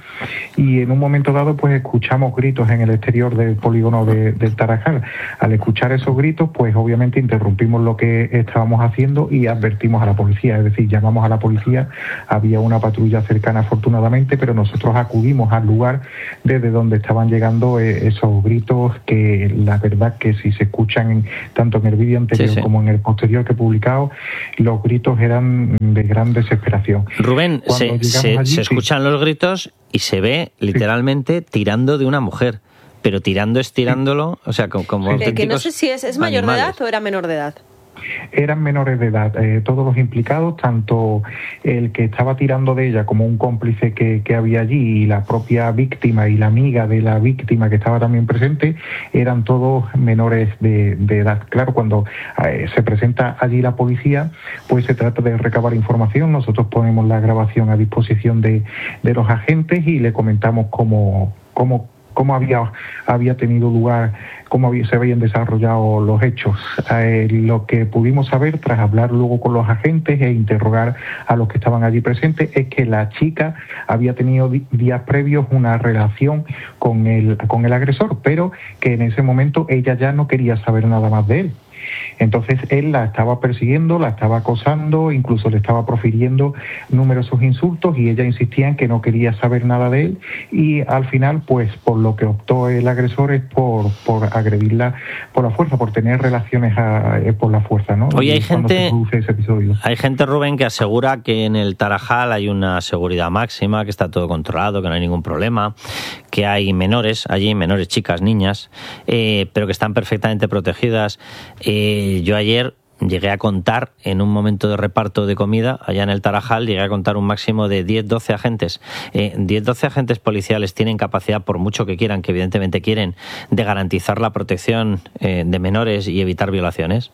[SPEAKER 20] y en un momento dado pues escuchamos gritos en el exterior del polígono de, del Tarajal. Al escuchar esos gritos pues obviamente interrumpimos lo que estábamos haciendo y advertimos a la policía, es decir, llamamos a la policía. Había una patrulla cercana afortunadamente, pero nosotros acudimos al lugar desde donde estaban llegando eh, esos gritos, que la verdad que si se escuchan en, tanto en el vídeo anterior sí, sí. como en el posterior que he publicado, los gritos eran de gran desesperación.
[SPEAKER 1] Rubén, se, se, allí, se escuchan sí. los gritos y se ve literalmente sí. tirando de una mujer, pero tirando estirándolo, o sea, como, como
[SPEAKER 4] sí. Que no sé si es, es mayor animales. de edad o era menor de edad.
[SPEAKER 20] Eran menores de edad, eh, todos los implicados, tanto el que estaba tirando de ella como un cómplice que, que había allí, y la propia víctima y la amiga de la víctima que estaba también presente, eran todos menores de, de edad. Claro, cuando eh, se presenta allí la policía, pues se trata de recabar información. Nosotros ponemos la grabación a disposición de, de los agentes y le comentamos cómo, cómo cómo había, había tenido lugar, cómo había, se habían desarrollado los hechos. Eh, lo que pudimos saber tras hablar luego con los agentes e interrogar a los que estaban allí presentes es que la chica había tenido días previos una relación con el, con el agresor, pero que en ese momento ella ya no quería saber nada más de él. Entonces él la estaba persiguiendo, la estaba acosando, incluso le estaba profiriendo numerosos insultos, y ella insistía en que no quería saber nada de él, y al final pues por lo que optó el agresor es por, por agredirla por la fuerza, por tener relaciones a, por la fuerza, ¿no?
[SPEAKER 1] Hoy hay gente, hay gente, Rubén, que asegura que en el Tarajal hay una seguridad máxima, que está todo controlado, que no hay ningún problema, que hay menores allí, menores, chicas, niñas, eh, pero que están perfectamente protegidas. Eh, yo ayer llegué a contar, en un momento de reparto de comida allá en el Tarajal, llegué a contar un máximo de diez doce agentes. Eh, diez doce agentes policiales tienen capacidad, por mucho que quieran, que evidentemente quieren, de garantizar la protección eh, de menores y evitar violaciones.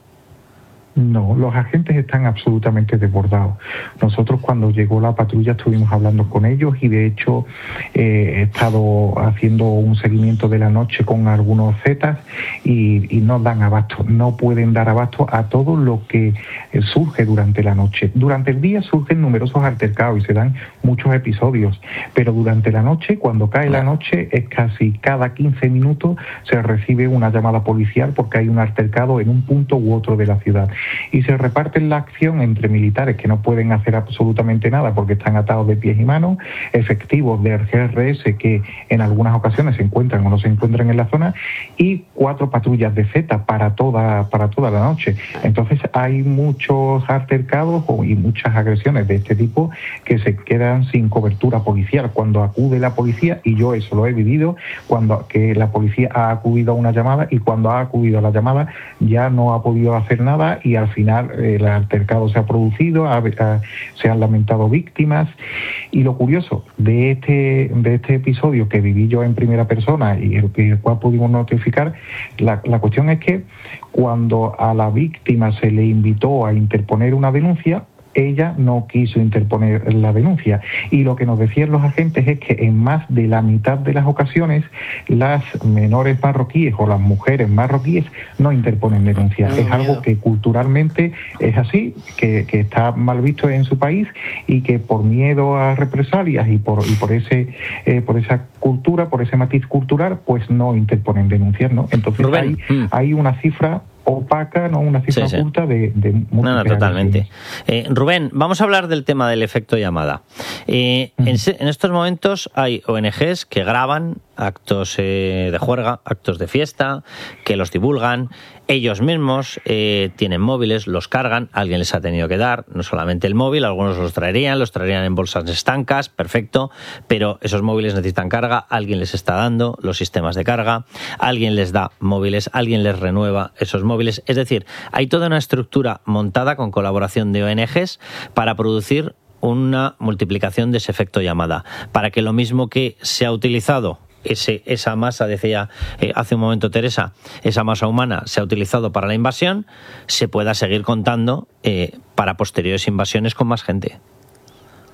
[SPEAKER 20] No, los agentes están absolutamente desbordados. Nosotros cuando llegó la patrulla estuvimos hablando con ellos, y de hecho eh, he estado haciendo un seguimiento de la noche con algunos zetas y, y no dan abasto, no pueden dar abasto a todo lo que eh, surge durante la noche. Durante el día surgen numerosos altercados y se dan muchos episodios, pero durante la noche, cuando cae la noche, es casi cada quince minutos se recibe una llamada policial porque hay un altercado en un punto u otro de la ciudad. Y se reparten la acción entre militares que no pueden hacer absolutamente nada porque están atados de pies y manos, efectivos del G R S que en algunas ocasiones se encuentran o no se encuentran en la zona, y cuatro patrullas de Z para toda, para toda la noche. Entonces hay muchos altercados y muchas agresiones de este tipo que se quedan sin cobertura policial. Cuando acude la policía, y yo eso lo he vivido, cuando que la policía ha acudido a una llamada, y cuando ha acudido a la llamada ya no ha podido hacer nada, y al final eh, el altercado se ha producido, ha, ha, se han lamentado víctimas. Y lo curioso de este de este episodio que viví yo en primera persona y el, el cual pudimos notificar, la, la cuestión es que cuando a la víctima se le invitó a interponer una denuncia, ella no quiso interponer la denuncia, y lo que nos decían los agentes es que en más de la mitad de las ocasiones las menores marroquíes o las mujeres marroquíes no interponen denuncia. Es algo que culturalmente es así, que, que está mal visto en su país, y que por miedo a represalias y por y por ese eh, por esa cultura, por ese matiz cultural, pues no interponen denuncias, ¿no? Entonces hay, mm. hay una cifra opaca, no una cifra sí, sí. oculta de, de
[SPEAKER 1] no, no, totalmente. Eh, Rubén, vamos a hablar del tema del efecto llamada. Eh, uh-huh. en, en estos momentos hay O N Ges que graban actos eh, de juerga, actos de fiesta, que los divulgan. Ellos mismos eh, tienen móviles, los cargan, alguien les ha tenido que dar, no solamente el móvil, algunos los traerían, los traerían en bolsas estancas, perfecto, pero esos móviles necesitan carga, alguien les está dando los sistemas de carga, alguien les da móviles, alguien les renueva esos móviles. Es decir, hay toda una estructura montada con colaboración de O N Ges para producir una multiplicación de ese efecto llamada, para que lo mismo que se ha utilizado Ese, esa masa, decía eh, hace un momento Teresa, esa masa humana se ha utilizado para la invasión, se pueda seguir contando eh, para posteriores invasiones con más gente.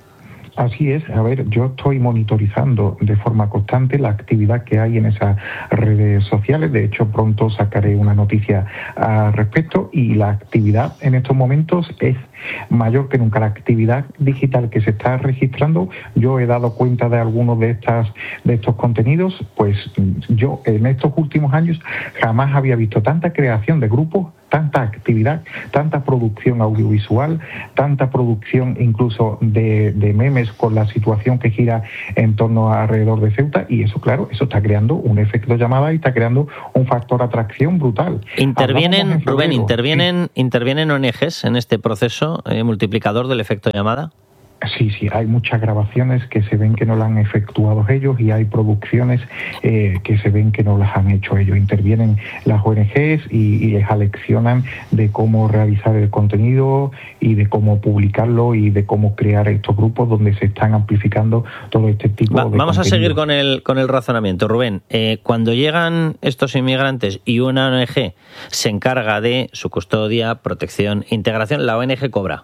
[SPEAKER 20] Así es, a ver, yo estoy monitorizando de forma constante la actividad que hay en esas redes sociales, de hecho pronto sacaré una noticia al respecto y la actividad en estos momentos es mayor que nunca. La actividad digital que se está registrando, yo he dado cuenta de algunos de estas de estos contenidos, pues yo en estos últimos años jamás había visto tanta creación de grupos, tanta actividad, tanta producción audiovisual, tanta producción incluso de, de memes con la situación que gira en torno a alrededor de Ceuta, y eso, claro, eso está creando un efecto llamada y está creando un factor atracción brutal.
[SPEAKER 1] ¿Intervienen,
[SPEAKER 20] en
[SPEAKER 1] Rubén, intervienen, sí. intervienen O N Ges en este proceso eh, multiplicador del efecto llamada?
[SPEAKER 20] Sí, sí, hay muchas grabaciones que se ven que no las han efectuado ellos y hay producciones eh, que se ven que no las han hecho ellos. Intervienen las O N Ges y, y les aleccionan de cómo realizar el contenido y de cómo publicarlo y de cómo crear estos grupos donde se están amplificando todo este tipo
[SPEAKER 1] Va,
[SPEAKER 20] de
[SPEAKER 1] Vamos
[SPEAKER 20] contenido.
[SPEAKER 1] a seguir con el, con el razonamiento, Rubén. Eh, cuando llegan estos inmigrantes y una O N Ge se encarga de su custodia, protección, integración, la O N Ge cobra.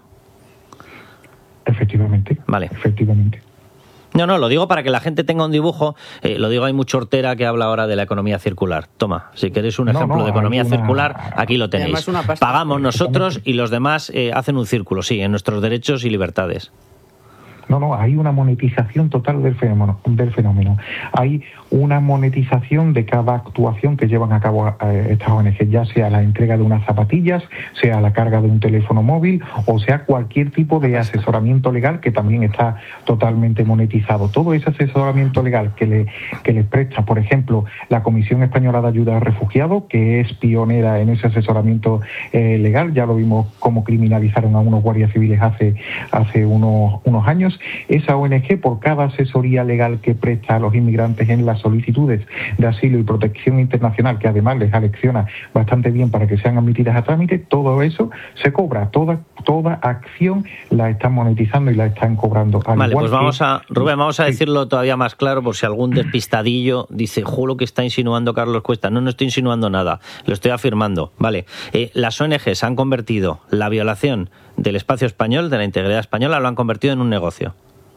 [SPEAKER 20] Efectivamente.
[SPEAKER 1] Vale.
[SPEAKER 20] Efectivamente.
[SPEAKER 1] No, no, lo digo para que la gente tenga un dibujo. Eh, lo digo, hay mucho hortera que habla ahora de la economía circular. Toma, si queréis un
[SPEAKER 20] No,
[SPEAKER 1] ejemplo
[SPEAKER 20] no,
[SPEAKER 1] de economía
[SPEAKER 20] hay una-
[SPEAKER 1] circular, aquí lo tenéis.
[SPEAKER 3] una pasta.
[SPEAKER 1] Pagamos nosotros y los demás eh, hacen un círculo, sí, en nuestros derechos y libertades.
[SPEAKER 20] No, no, hay una monetización total del fenómeno, del fenómeno. Hay una monetización de cada actuación que llevan a cabo eh, estas O N G, ya sea la entrega de unas zapatillas, sea la carga de un teléfono móvil o sea cualquier tipo de asesoramiento legal que también está totalmente monetizado. Todo ese asesoramiento legal que, le, que les presta, por ejemplo, la Comisión Española de Ayuda a Refugiados, que es pionera en ese asesoramiento eh, legal, ya lo vimos cómo criminalizaron a unos guardias civiles hace, hace unos, unos años. Esa O N G, por cada asesoría legal que presta a los inmigrantes en las solicitudes de asilo y protección internacional, que además les alecciona bastante bien para que sean admitidas a trámite, todo eso se cobra, toda toda acción la están monetizando y la están cobrando. Al
[SPEAKER 1] Vale,
[SPEAKER 20] igual
[SPEAKER 1] pues vamos
[SPEAKER 20] que-
[SPEAKER 1] a, Rubén, vamos a decirlo todavía más claro por si algún despistadillo dice, juro que está insinuando Carlos Cuesta. No, no estoy insinuando nada, lo estoy afirmando. Vale, eh, las O N Ges han convertido la violación del espacio español, de la integridad española, lo han convertido en un negocio.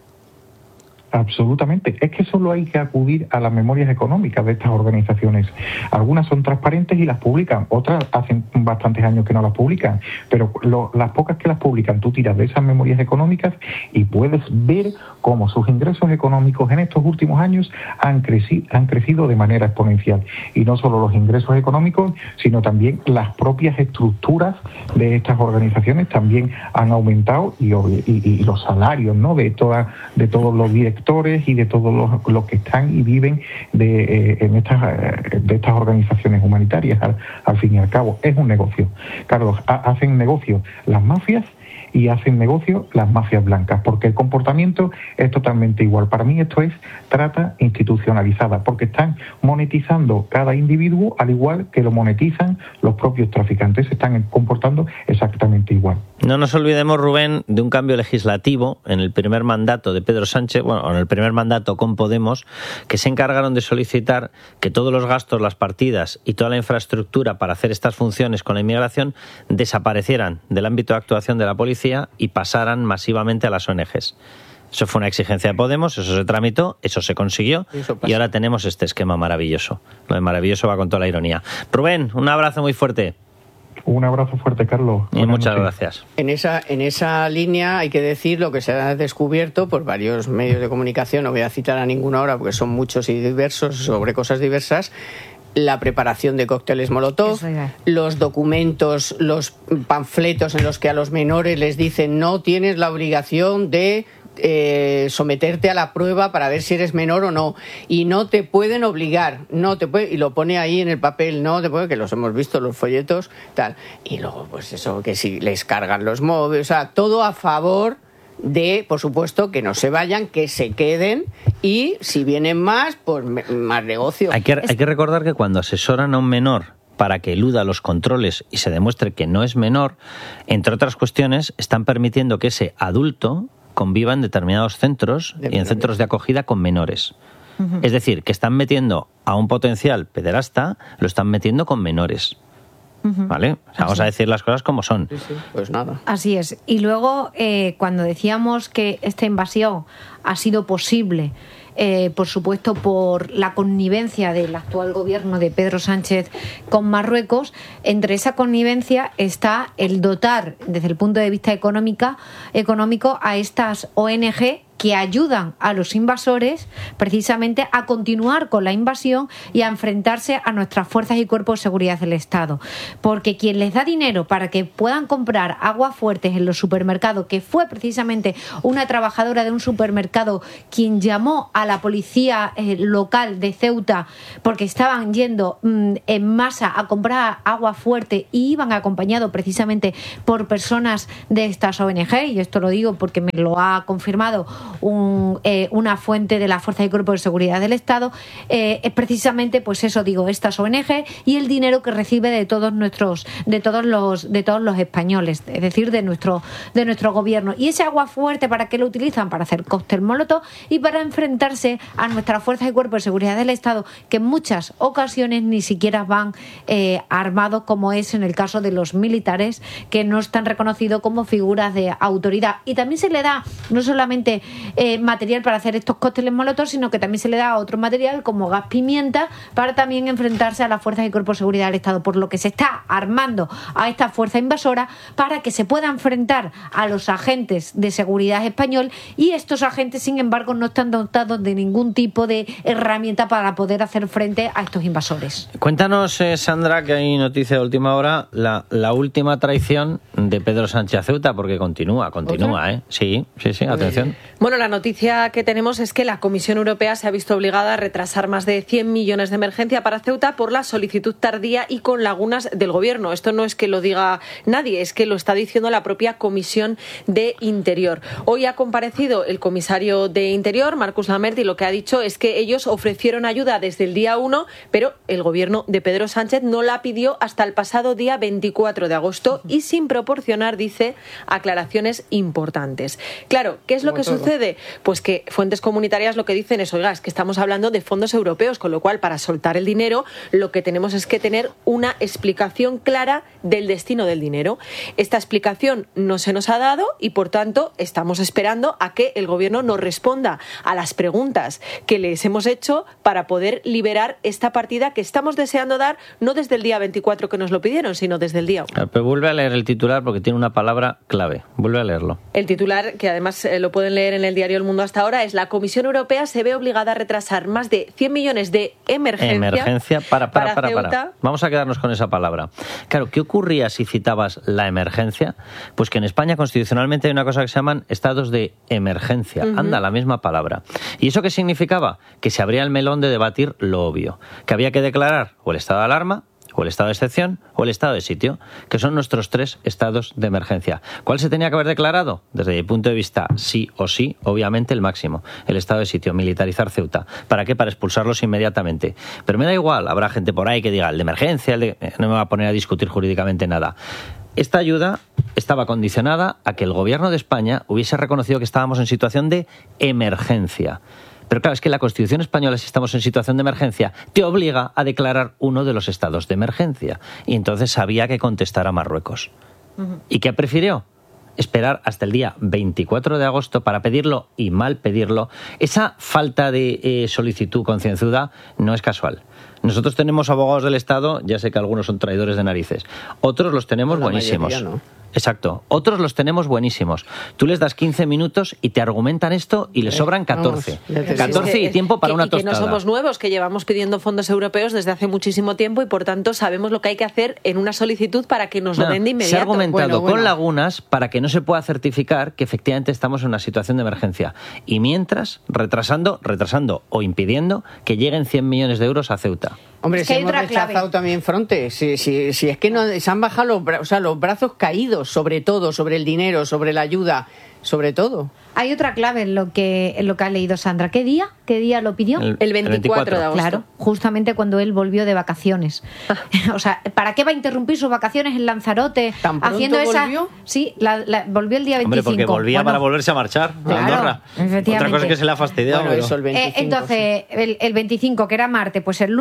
[SPEAKER 20] Absolutamente. Es que solo hay que acudir a las memorias económicas de estas organizaciones. Algunas son transparentes y las publican, otras hacen bastantes años que no las publican, pero lo, las pocas que las publican, tú tiras de esas memorias económicas y puedes ver cómo sus ingresos económicos en estos últimos años han crecido, han crecido de manera exponencial. Y no solo los ingresos económicos, sino también las propias estructuras de estas organizaciones también han aumentado y, y, y los salarios, ¿no?, de toda, de todos los directores y de todos los, los que están y viven de, eh, en estas, eh, de estas organizaciones humanitarias. Al, al fin y al cabo, es un negocio. Carlos, ha, hacen negocio las mafias y hacen negocio las mafias blancas, porque el comportamiento es totalmente igual. Para mí esto es trata institucionalizada, porque están monetizando cada individuo al igual que lo monetizan los propios traficantes, se están comportando exactamente igual.
[SPEAKER 1] No nos olvidemos, Rubén, de un cambio legislativo en el primer mandato de Pedro Sánchez, bueno, en el primer mandato con Podemos, que se encargaron de solicitar que todos los gastos, las partidas y toda la infraestructura para hacer estas funciones con la inmigración desaparecieran del ámbito de actuación de la policía y pasaran masivamente a las O N Ges. Eso fue una exigencia de Podemos, eso se tramitó, eso se consiguió y ahora tenemos este esquema maravilloso. Lo de maravilloso va con toda la ironía. Rubén, un abrazo muy fuerte.
[SPEAKER 20] Un abrazo fuerte, Carlos.
[SPEAKER 1] Y muchas gracias.
[SPEAKER 3] En esa, en esa línea hay que decir lo que se ha descubierto por varios medios de comunicación, no voy a citar a ninguno ahora porque son muchos y diversos sobre cosas diversas. La preparación de cócteles Molotov, los documentos, los panfletos en los que a los menores les dicen no tienes la obligación de eh, someterte a la prueba para ver si eres menor o no, y no te pueden obligar, no te puede, y lo pone ahí en el papel, no te puede, que los hemos visto los folletos, tal, y luego pues eso, que si les cargan los móviles, o sea, todo a favor de, por supuesto, que no se vayan, que se queden y si vienen más, pues más negocio.
[SPEAKER 1] Hay que, hay que recordar que cuando asesoran a un menor para que eluda los controles y se demuestre que no es menor, entre otras cuestiones, están permitiendo que ese adulto conviva en determinados centros y en centros de acogida con menores. Uh-huh. Es decir, que están metiendo a un potencial pederasta, lo están metiendo con menores.
[SPEAKER 2] Uh-huh.
[SPEAKER 1] ¿Vale? O sea, vamos a decir las cosas como son.
[SPEAKER 3] Sí, sí, pues nada.
[SPEAKER 2] Así es. Y luego, eh, cuando decíamos que esta invasión ha sido posible, eh, por supuesto, por la connivencia del actual gobierno de Pedro Sánchez con Marruecos, entre esa connivencia está el dotar, desde el punto de vista económica, económico, a estas O N Ge que ayudan a los invasores precisamente a continuar con la invasión y a enfrentarse a nuestras fuerzas y cuerpos de seguridad del Estado. Porque quien les da dinero para que puedan comprar aguas fuertes en los supermercados, que fue precisamente una trabajadora de un supermercado quien llamó a la policía eh, local de Ceuta porque estaban yendo mmm, en masa a comprar agua fuerte y iban acompañados precisamente por personas de estas O N Ge, y esto lo digo porque me lo ha confirmado Un, eh, una fuente de la Fuerza y Cuerpo de Seguridad del Estado, eh, es precisamente, pues eso digo, estas O N Ge y el dinero que recibe de todos nuestros, de todos los, de todos los españoles, es decir, de nuestro, de nuestro gobierno. Y ese agua fuerte, ¿para qué lo utilizan? Para hacer cóctel molotov y para enfrentarse a nuestras Fuerzas y Cuerpos de Seguridad del Estado, que en muchas ocasiones ni siquiera van eh, armados, como es en el caso de los militares, que no están reconocidos como figuras de autoridad. Y también se le da no solamente Eh, material para hacer estos cócteles molotov, sino que también se le da otro material como gas pimienta para también enfrentarse a las fuerzas y cuerpos de seguridad del Estado, por lo que se está armando a esta fuerza invasora para que se pueda enfrentar a los agentes de seguridad español, y estos agentes, sin embargo, no están dotados de ningún tipo de herramienta para poder hacer frente a estos invasores.
[SPEAKER 1] Cuéntanos, eh, Sandra, que hay noticia de última hora, la, la última traición de Pedro Sánchez a Ceuta, porque continúa, continúa, ¿Otra? ¿eh? Sí, sí, sí, atención.
[SPEAKER 4] Bueno, la noticia que tenemos es que la Comisión Europea se ha visto obligada a retrasar más de cien millones de emergencia para Ceuta por la solicitud tardía y con lagunas del Gobierno. Esto no es que lo diga nadie, es que lo está diciendo la propia Comisión de Interior. Hoy ha comparecido el comisario de Interior, Marcus Lamert, y lo que ha dicho es que ellos ofrecieron ayuda desde el día uno, pero el Gobierno de Pedro Sánchez no la pidió hasta el pasado día veinticuatro de agosto y sin proporcionar, dice, aclaraciones importantes. Claro, ¿qué es lo que sucede? Pues que fuentes comunitarias lo que dicen es, oiga, es que estamos hablando de fondos europeos, con lo cual para soltar el dinero lo que tenemos es que tener una explicación clara del destino del dinero. Esta explicación no se nos ha dado y por tanto estamos esperando a que el Gobierno nos responda a las preguntas que les hemos hecho para poder liberar esta partida que estamos deseando dar, no desde el día veinticuatro que nos lo pidieron, sino desde el día uno.
[SPEAKER 1] Pero vuelve a leer el titular porque tiene una palabra clave. Vuelve a leerlo.
[SPEAKER 4] El titular, que además eh, lo pueden leer en el diario El Mundo hasta ahora, es: la Comisión Europea se ve obligada a retrasar más de cien millones de emergencia.
[SPEAKER 1] Emergencia, para, para, para,
[SPEAKER 4] para,
[SPEAKER 1] para.
[SPEAKER 4] para.
[SPEAKER 1] Vamos a quedarnos con esa palabra. Claro, ¿qué ocurría si citabas la emergencia? Pues que en España constitucionalmente hay una cosa que se llaman estados de emergencia. Uh-huh. Anda, la misma palabra. ¿Y eso qué significaba? Que se abría el melón de debatir lo obvio. Que había que declarar o el estado de alarma, o el estado de excepción, o el estado de sitio, que son nuestros tres estados de emergencia. ¿Cuál se tenía que haber declarado? Desde mi punto de vista, sí o sí, obviamente el máximo, el estado de sitio, militarizar Ceuta. ¿Para qué? Para expulsarlos inmediatamente. Pero me da igual, habrá gente por ahí que diga, el de emergencia, el de... no me va a poner a discutir jurídicamente nada. Esta ayuda estaba condicionada a que el Gobierno de España hubiese reconocido que estábamos en situación de emergencia. Pero claro, es que la Constitución española, si estamos en situación de emergencia, te obliga a declarar uno de los estados de emergencia. Y entonces había que contestar a Marruecos. Uh-huh. ¿Y qué prefirió? Esperar hasta el día veinticuatro de agosto para pedirlo y mal pedirlo. Esa falta de eh, solicitud concienzuda no es casual. Nosotros tenemos abogados del Estado, ya sé que algunos son traidores de narices. Otros los tenemos
[SPEAKER 3] la
[SPEAKER 1] buenísimos.
[SPEAKER 3] Mayoría, ¿no?
[SPEAKER 1] Exacto. Otros los tenemos buenísimos. Tú les das quince minutos y te argumentan esto y les sobran catorce. Vamos, catorce y tiempo para
[SPEAKER 4] que,
[SPEAKER 1] una
[SPEAKER 4] y que
[SPEAKER 1] tostada.
[SPEAKER 4] no somos nuevos, que llevamos pidiendo fondos europeos desde hace muchísimo tiempo y por tanto sabemos lo que hay que hacer en una solicitud para que nos lo
[SPEAKER 1] no,
[SPEAKER 4] den de inmediato.
[SPEAKER 1] Se ha argumentado
[SPEAKER 4] bueno, bueno.
[SPEAKER 1] con lagunas para que no se pueda certificar que efectivamente estamos en una situación de emergencia. Y mientras, retrasando, retrasando o impidiendo que lleguen cien millones de euros a Ceuta.
[SPEAKER 3] Hombre,
[SPEAKER 2] es que
[SPEAKER 3] si
[SPEAKER 2] hay
[SPEAKER 3] hemos
[SPEAKER 2] otra
[SPEAKER 3] rechazado
[SPEAKER 2] clave.
[SPEAKER 3] también Frontex, si, si, si es que no, se han bajado los, bra- o sea, los brazos caídos, sobre todo, sobre el dinero, sobre la ayuda, sobre todo.
[SPEAKER 2] Hay otra clave en lo que en lo que ha leído Sandra. ¿Qué día? ¿Qué día lo pidió?
[SPEAKER 1] El,
[SPEAKER 4] el veinticuatro de agosto.
[SPEAKER 2] Claro, justamente cuando él volvió de vacaciones. O sea, ¿para qué va a interrumpir sus vacaciones en Lanzarote?
[SPEAKER 3] ¿Tan pronto
[SPEAKER 2] haciendo esa...
[SPEAKER 3] volvió?
[SPEAKER 2] Sí, la, la, volvió el día veinticinco.
[SPEAKER 1] Hombre, porque volvía
[SPEAKER 2] bueno,
[SPEAKER 1] para volverse a marchar a
[SPEAKER 2] claro,
[SPEAKER 1] Andorra.
[SPEAKER 2] efectivamente.
[SPEAKER 1] Otra cosa es que se le ha fastidiado.
[SPEAKER 3] Bueno,
[SPEAKER 1] pero...
[SPEAKER 3] eso el veinticinco.
[SPEAKER 2] Eh, entonces,
[SPEAKER 3] sí.
[SPEAKER 2] el, el veinticinco, que era martes, pues el lunes, cuando ya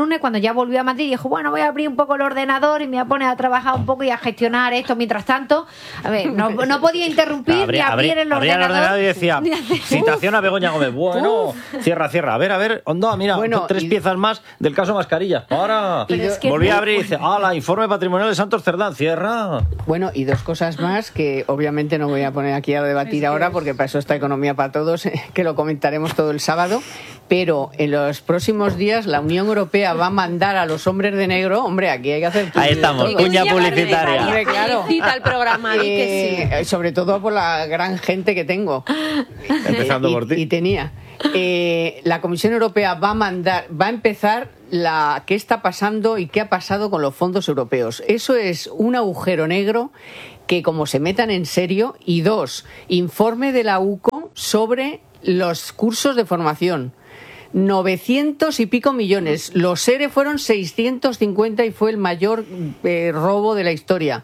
[SPEAKER 2] ya volvió a Madrid y dijo, bueno, voy a abrir un poco el ordenador y me voy a poner a trabajar un poco y a gestionar esto. Mientras tanto, a ver, no, no podía interrumpir no,
[SPEAKER 1] abría,
[SPEAKER 2] ni abrir
[SPEAKER 1] abría,
[SPEAKER 2] el
[SPEAKER 1] abría
[SPEAKER 2] ordenador.
[SPEAKER 1] el ordenador y decía, citación a Begoña Gómez. Bueno, uf. cierra, cierra. A ver, a ver, Onda, mira, bueno, tres y... piezas más del caso Mascarilla. Para. Es que volví a abrir y dice, ¡hala! Informe patrimonial de Santos Cerdán. Cierra.
[SPEAKER 3] Bueno, y dos cosas más que obviamente no voy a poner aquí a debatir ahora porque para eso está Economía para Todos, que lo comentaremos todo el sábado. Pero en los próximos días la Unión Europea va a mandar a los hombres de negro, hombre, aquí hay que hacer...
[SPEAKER 1] Ahí estamos, cuña publicitaria.
[SPEAKER 4] Hombre, claro. Cita el programa, eh, que sí.
[SPEAKER 3] Sobre todo por la gran gente que tengo.
[SPEAKER 1] Empezando
[SPEAKER 3] y,
[SPEAKER 1] por ti.
[SPEAKER 3] Y tenía. Eh, la Comisión Europea va a mandar, va a empezar la qué está pasando y qué ha pasado con los fondos europeos. Eso es un agujero negro que como se metan en serio. Y dos, informe de la U C O sobre los cursos de formación. novecientos y pico millones. Los ERE fueron seiscientos cincuenta y fue el mayor eh, robo de la historia.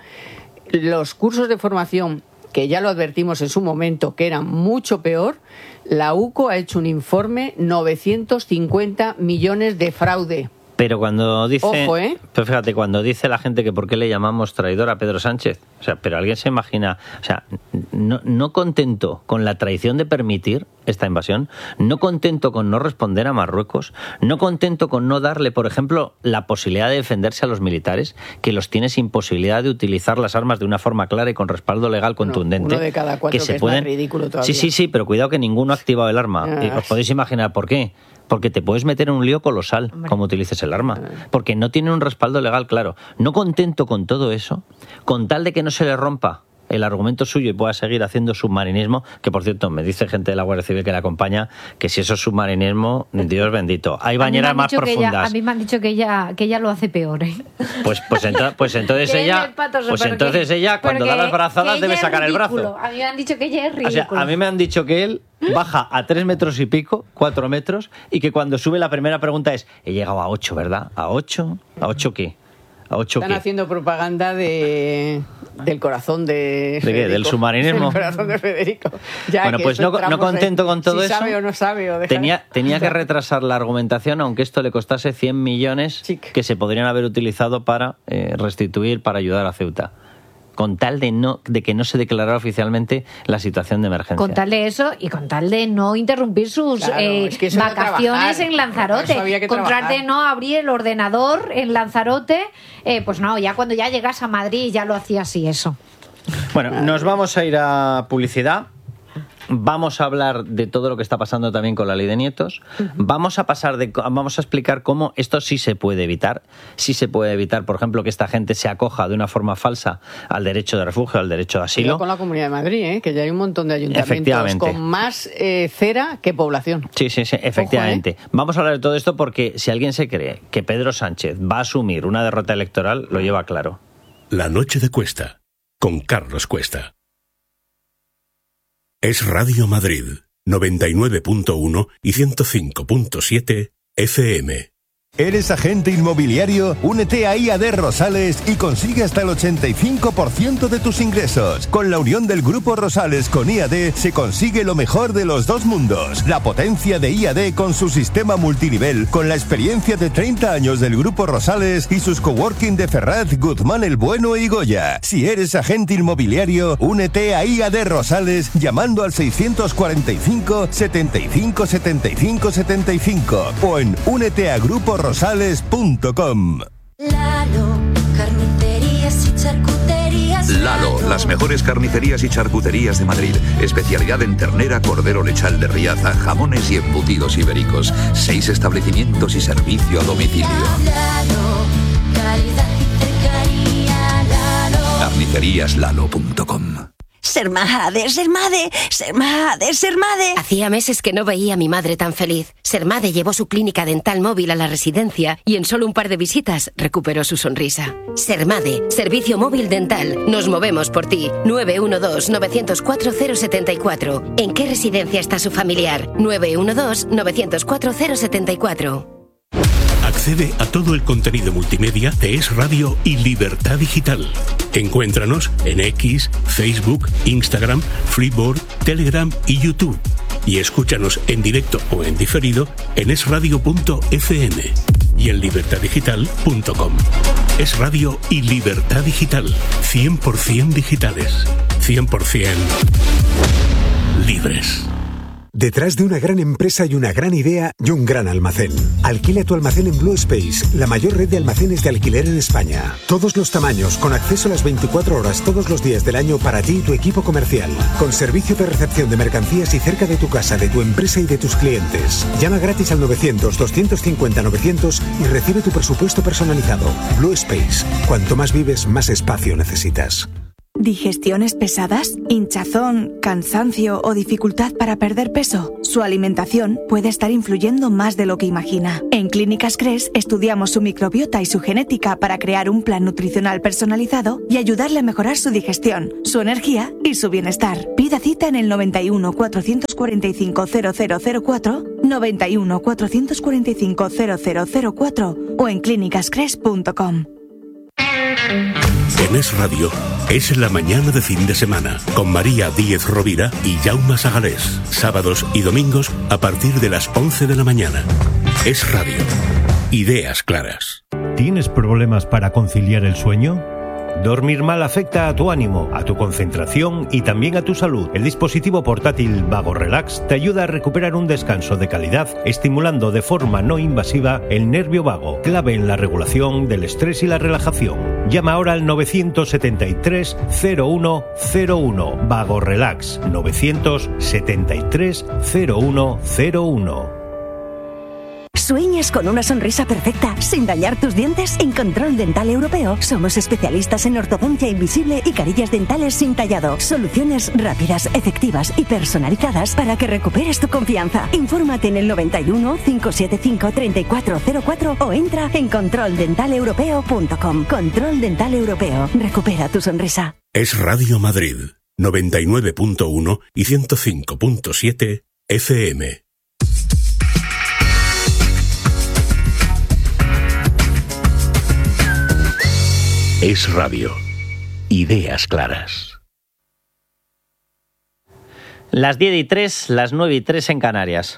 [SPEAKER 3] Los cursos de formación, que ya lo advertimos en su momento, que eran mucho peor, la U C O ha hecho un informe, novecientos cincuenta millones de fraude.
[SPEAKER 1] Pero cuando dice,
[SPEAKER 3] Ojo, ¿eh?
[SPEAKER 1] pero fíjate, cuando dice la gente que por qué le llamamos traidor a Pedro Sánchez, o sea, pero alguien se imagina, o sea, no, no contento con la traición de permitir esta invasión, no contento con no responder a Marruecos, no contento con no darle, por ejemplo, la posibilidad de defenderse a los militares, que los tiene sin posibilidad de utilizar las armas de una forma clara y con respaldo legal contundente.
[SPEAKER 3] Uno, uno de cada cuatro, que, se que pueden... es más ridículo todavía.
[SPEAKER 1] Sí, sí, sí, pero cuidado que ninguno ha activado el arma. Ah. Os podéis imaginar por qué. Porque te puedes meter en un lío colosal, Hombre. como utilices el arma. Porque no tiene un respaldo legal claro. No contento con todo eso, con tal de que no se le rompa el argumento suyo y pueda seguir haciendo submarinismo, que por cierto me dice gente de la Guardia Civil que la acompaña que si eso es submarinismo, Dios bendito, hay bañeras más profundas.
[SPEAKER 2] Ella, a mí me han dicho que ella que ella lo hace peor, ¿eh?
[SPEAKER 1] Pues pues, ento, pues entonces ella pues entonces que, ella cuando da las brazadas debe sacar el brazo.
[SPEAKER 2] A mí me han dicho que ella es ridículo.
[SPEAKER 1] O sea, a mí me han dicho que él baja a tres metros y pico, cuatro metros, y que cuando sube la primera pregunta es, he llegado a ocho, ¿verdad? ¿A ocho? ¿A ocho qué? ¿A ocho
[SPEAKER 3] Están
[SPEAKER 1] qué?
[SPEAKER 3] haciendo propaganda de del corazón de
[SPEAKER 1] ¿De qué? ¿Del submarinismo?
[SPEAKER 3] Del corazón de Federico. Ya
[SPEAKER 1] bueno, pues no, no contento
[SPEAKER 3] en,
[SPEAKER 1] con todo
[SPEAKER 3] si
[SPEAKER 1] eso.
[SPEAKER 3] sabe o no sabe. O deja...
[SPEAKER 1] Tenía, tenía que retrasar la argumentación, aunque esto le costase cien millones Chic. que se podrían haber utilizado para eh, restituir, para ayudar a Ceuta. Con tal de no de que no se declarara oficialmente la situación de emergencia.
[SPEAKER 2] Con tal de eso y con tal de no interrumpir sus
[SPEAKER 3] claro,
[SPEAKER 2] eh,
[SPEAKER 3] es que
[SPEAKER 2] vacaciones en Lanzarote. Con tal de no abrir el ordenador en Lanzarote, eh, pues no, ya cuando ya llegas a Madrid ya lo hacía así eso.
[SPEAKER 1] Bueno, nos vamos a ir a publicidad. Vamos a hablar de todo lo que está pasando también con la ley de nietos. Vamos a pasar de, vamos a explicar cómo esto sí se puede evitar. Sí se puede evitar, por ejemplo, que esta gente se acoja de una forma falsa al derecho de refugio, al derecho de asilo.
[SPEAKER 3] Pero con la Comunidad de Madrid, ¿eh? Que ya hay un montón de ayuntamientos con más eh, cera que población.
[SPEAKER 1] Sí, sí, sí, efectivamente. Ojo, ¿eh? Vamos a hablar de todo esto porque si alguien se cree que Pedro Sánchez va a asumir una derrota electoral, lo lleva claro.
[SPEAKER 5] La noche de Cuesta, con Carlos Cuesta. Es Radio Madrid, noventa y nueve punto uno y ciento cinco punto siete F M.
[SPEAKER 21] ¿Eres agente inmobiliario? Únete a I A D Rosales y consigue hasta el ochenta y cinco por ciento de tus ingresos. Con la unión del Grupo Rosales con I A D se consigue lo mejor de los dos mundos. La potencia de I A D con su sistema multinivel, con la experiencia de treinta años del Grupo Rosales y sus coworking de Ferraz, Guzmán el Bueno y Goya. Si eres agente inmobiliario, únete a I A D Rosales llamando al seiscientos cuarenta y cinco, setenta y cinco, setenta y cinco, setenta y cinco o en únete a Grupo Rosales punto com.
[SPEAKER 10] Lalo, carnicerías y charcuterías.
[SPEAKER 22] Lalo, las mejores carnicerías y charcuterías de Madrid. Especialidad en ternera, cordero lechal de Riaza, jamones y embutidos ibéricos. Seis establecimientos y servicio a domicilio.
[SPEAKER 10] Lalo, calidad y cercanía. Lalo.
[SPEAKER 22] carnicerías lalo punto com.
[SPEAKER 23] Sermade, Sermade, Sermade, Sermade. Hacía meses que no veía a mi madre tan feliz. Sermade llevó su clínica dental móvil a la residencia y en solo un par de visitas recuperó su sonrisa. Sermade, servicio móvil dental. Nos movemos por ti. nueve uno dos, nueve cero cuatro, cero siete cuatro. ¿En qué residencia está su familiar? nueve uno dos, nueve cero cuatro, cero siete cuatro.
[SPEAKER 5] Accede a todo el contenido multimedia de Es Radio y Libertad Digital. Encuéntranos en X, Facebook, Instagram, Freeboard, Telegram y YouTube. Y escúchanos en directo o en diferido en es radio punto f m. y en libertad digital punto com. Es Radio y Libertad Digital. cien por ciento digitales. cien por ciento libres.
[SPEAKER 6] Detrás de una gran empresa y una gran idea y un gran almacén. Alquila tu almacén en Blue Space, la mayor red de almacenes de alquiler en España. Todos los tamaños, con acceso a las veinticuatro horas todos los días del año para ti y tu equipo comercial. Con servicio de recepción de mercancías y cerca de tu casa, de tu empresa y de tus clientes. Llama gratis al novecientos, doscientos cincuenta, novecientos y recibe tu presupuesto personalizado. Blue Space. Cuanto más vives, más espacio necesitas.
[SPEAKER 7] ¿Digestiones pesadas? ¿Hinchazón, cansancio o dificultad para perder peso? Su alimentación puede estar influyendo más de lo que imagina. En Clínicas Cres estudiamos su microbiota y su genética para crear un plan nutricional personalizado y ayudarle a mejorar su digestión, su energía y su bienestar. Pida cita en el noventa y uno, cuatrocientos cuarenta y cinco, cero cero cero cuatro, noventa y uno, cuatrocientos cuarenta y cinco, cero cero cero cuatro o en clínicas cres punto com.
[SPEAKER 5] En Es Radio, es la mañana de fin de semana, con María Díez Rovira y Jaume Sagalés. Sábados y domingos a partir de las once de la mañana. Es Radio. Ideas claras.
[SPEAKER 8] ¿Tienes problemas para conciliar el sueño? Dormir mal afecta a tu ánimo, a tu concentración y también a tu salud. El dispositivo portátil Vago Relax te ayuda a recuperar un descanso de calidad, estimulando de forma no invasiva el nervio vago, clave en la regulación del estrés y la relajación. Llama ahora al novecientos setenta y tres, cero uno cero uno. Vago Relax, novecientos setenta y tres, cero uno cero uno.
[SPEAKER 9] ¿Sueñas con una sonrisa perfecta sin dañar tus dientes? En Control Dental Europeo somos especialistas en ortodoncia invisible y carillas dentales sin tallado. Soluciones rápidas, efectivas y personalizadas para que recuperes tu confianza. Infórmate en el noventa y uno, cinco siete cinco, treinta y cuatro cero cuatro o entra en control dental europeo punto com. Control Dental Europeo. Recupera tu sonrisa.
[SPEAKER 5] Es Radio Madrid, noventa y nueve punto uno y ciento cinco punto siete F M. Es Radio. Ideas claras.
[SPEAKER 1] Las diez y tres, las nueve y tres en Canarias.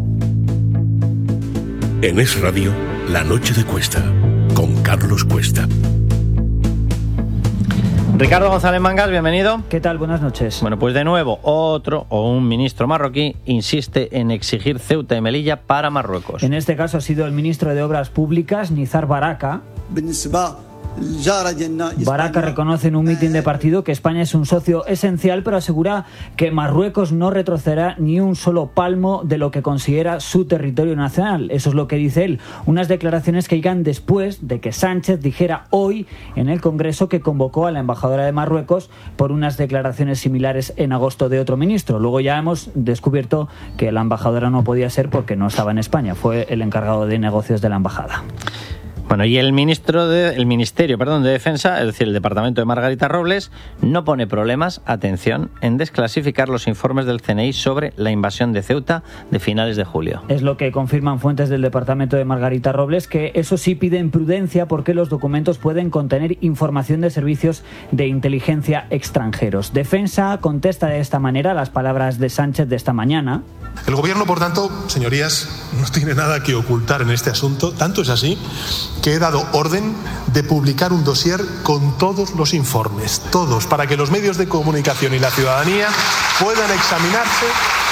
[SPEAKER 5] En Es Radio, La Noche de Cuesta, con Carlos Cuesta.
[SPEAKER 1] Ricardo González Mangas, bienvenido.
[SPEAKER 24] ¿Qué tal? Buenas noches.
[SPEAKER 1] Bueno, pues de nuevo, otro o un ministro marroquí insiste en exigir Ceuta y Melilla para Marruecos.
[SPEAKER 24] En este caso ha sido el ministro de Obras Públicas, Nizar Baraka. Baraka reconoce en un mitin de partido que España es un socio esencial, pero asegura que Marruecos no retrocederá ni un solo palmo de lo que considera su territorio nacional. Eso es lo que dice él. Unas declaraciones que llegan después de que Sánchez dijera hoy en el Congreso que convocó a la embajadora de Marruecos por unas declaraciones similares en agosto de otro ministro. Luego ya hemos descubierto que la embajadora no podía ser porque no estaba en España. Fue el encargado de negocios de la embajada.
[SPEAKER 1] Bueno, y el ministro de, el Ministerio perdón, de Defensa, es decir, el departamento de Margarita Robles, no pone problemas, atención, en desclasificar los informes del C N I sobre la invasión de Ceuta de finales de julio.
[SPEAKER 24] Es lo que confirman fuentes del departamento de Margarita Robles, que eso sí piden prudencia porque los documentos pueden contener información de servicios de inteligencia extranjeros. Defensa contesta de esta manera las palabras de Sánchez de esta mañana.
[SPEAKER 25] El Gobierno, por tanto, señorías, no tiene nada que ocultar en este asunto. Tanto es así que he dado orden de publicar un dossier con todos los informes, todos, para que los medios de comunicación y la ciudadanía puedan examinarse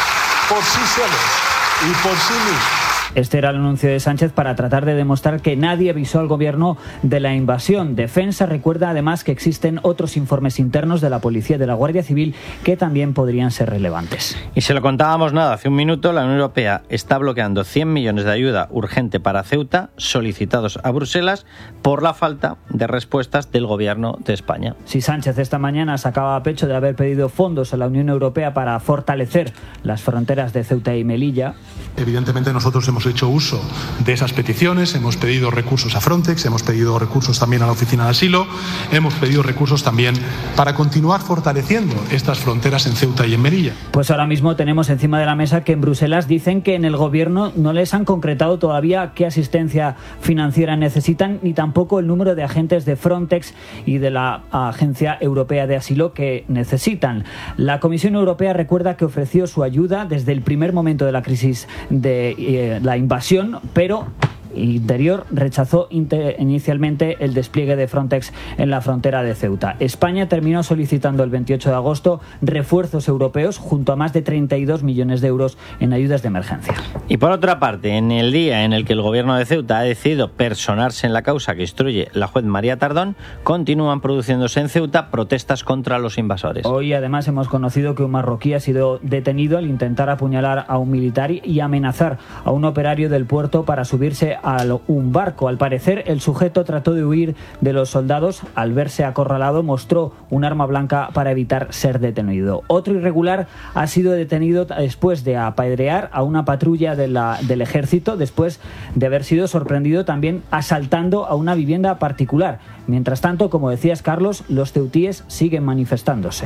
[SPEAKER 25] por sí solos y por sí mismos.
[SPEAKER 24] Este era el anuncio de Sánchez para tratar de demostrar que nadie avisó al gobierno de la invasión. Defensa recuerda además que existen otros informes internos de la Policía y de la Guardia Civil que también podrían ser relevantes.
[SPEAKER 1] Y se lo contábamos nada, hace un minuto la Unión Europea está bloqueando cien millones de ayuda urgente para Ceuta solicitados a Bruselas por la falta de respuestas del gobierno de España.
[SPEAKER 24] Si Sánchez esta mañana sacaba a pecho de haber pedido fondos a la Unión Europea para fortalecer las fronteras de Ceuta y Melilla.
[SPEAKER 25] Evidentemente nosotros hemos hecho uso de esas peticiones, hemos pedido recursos a Frontex, hemos pedido recursos también a la Oficina de Asilo, hemos pedido recursos también para continuar fortaleciendo estas fronteras en Ceuta y en Melilla.
[SPEAKER 24] Pues ahora mismo tenemos encima de la mesa que en Bruselas dicen que en el gobierno no les han concretado todavía qué asistencia financiera necesitan ni tampoco el número de agentes de Frontex y de la Agencia Europea de Asilo que necesitan. La Comisión Europea recuerda que ofreció su ayuda desde el primer momento de la crisis de eh, la invasión, pero Interior rechazó inicialmente el despliegue de Frontex en la frontera de Ceuta. España terminó solicitando el veintiocho de agosto refuerzos europeos junto a más de treinta y dos millones de euros en ayudas de emergencia.
[SPEAKER 1] Y por otra parte, en el día en el que el gobierno de Ceuta ha decidido personarse en la causa que instruye la juez María Tardón, continúan produciéndose en Ceuta protestas contra los invasores.
[SPEAKER 24] Hoy además hemos conocido que un marroquí ha sido detenido al intentar apuñalar a un militar y amenazar a un operario del puerto para subirse a un barco. Al parecer, el sujeto trató de huir de los soldados. Al verse acorralado, mostró un arma blanca para evitar ser detenido. Otro irregular ha sido detenido después de apedrear a una patrulla de la, del ejército, después de haber sido sorprendido también asaltando a una vivienda particular. Mientras tanto, como decías, Carlos, los ceutíes siguen manifestándose.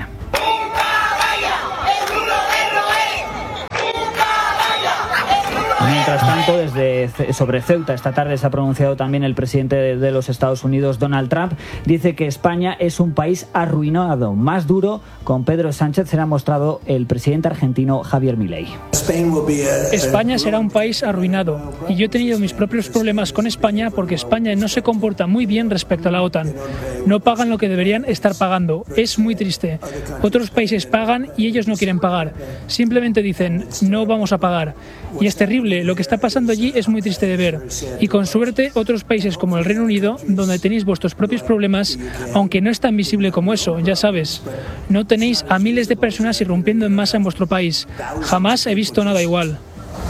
[SPEAKER 24] Mientras tanto, desde sobre Ceuta esta tarde se ha pronunciado también el presidente de los Estados Unidos, Donald Trump. Dice que España es un país arruinado. Más duro, con Pedro Sánchez, se ha mostrado el presidente argentino Javier Milei.
[SPEAKER 11] España será un país arruinado. Y yo he tenido mis propios problemas con España porque España no se comporta muy bien respecto a la OTAN. No pagan lo que deberían estar pagando. Es muy triste. Otros países pagan y ellos no quieren pagar. Simplemente dicen, no vamos a pagar. Y es terrible. Lo que está pasando allí es muy triste de ver. Y con suerte, otros países como el Reino Unido, donde tenéis vuestros propios problemas, aunque no es tan visible como eso, ya sabes, no tenéis a miles de personas irrumpiendo en masa en vuestro país. Jamás he visto nada igual.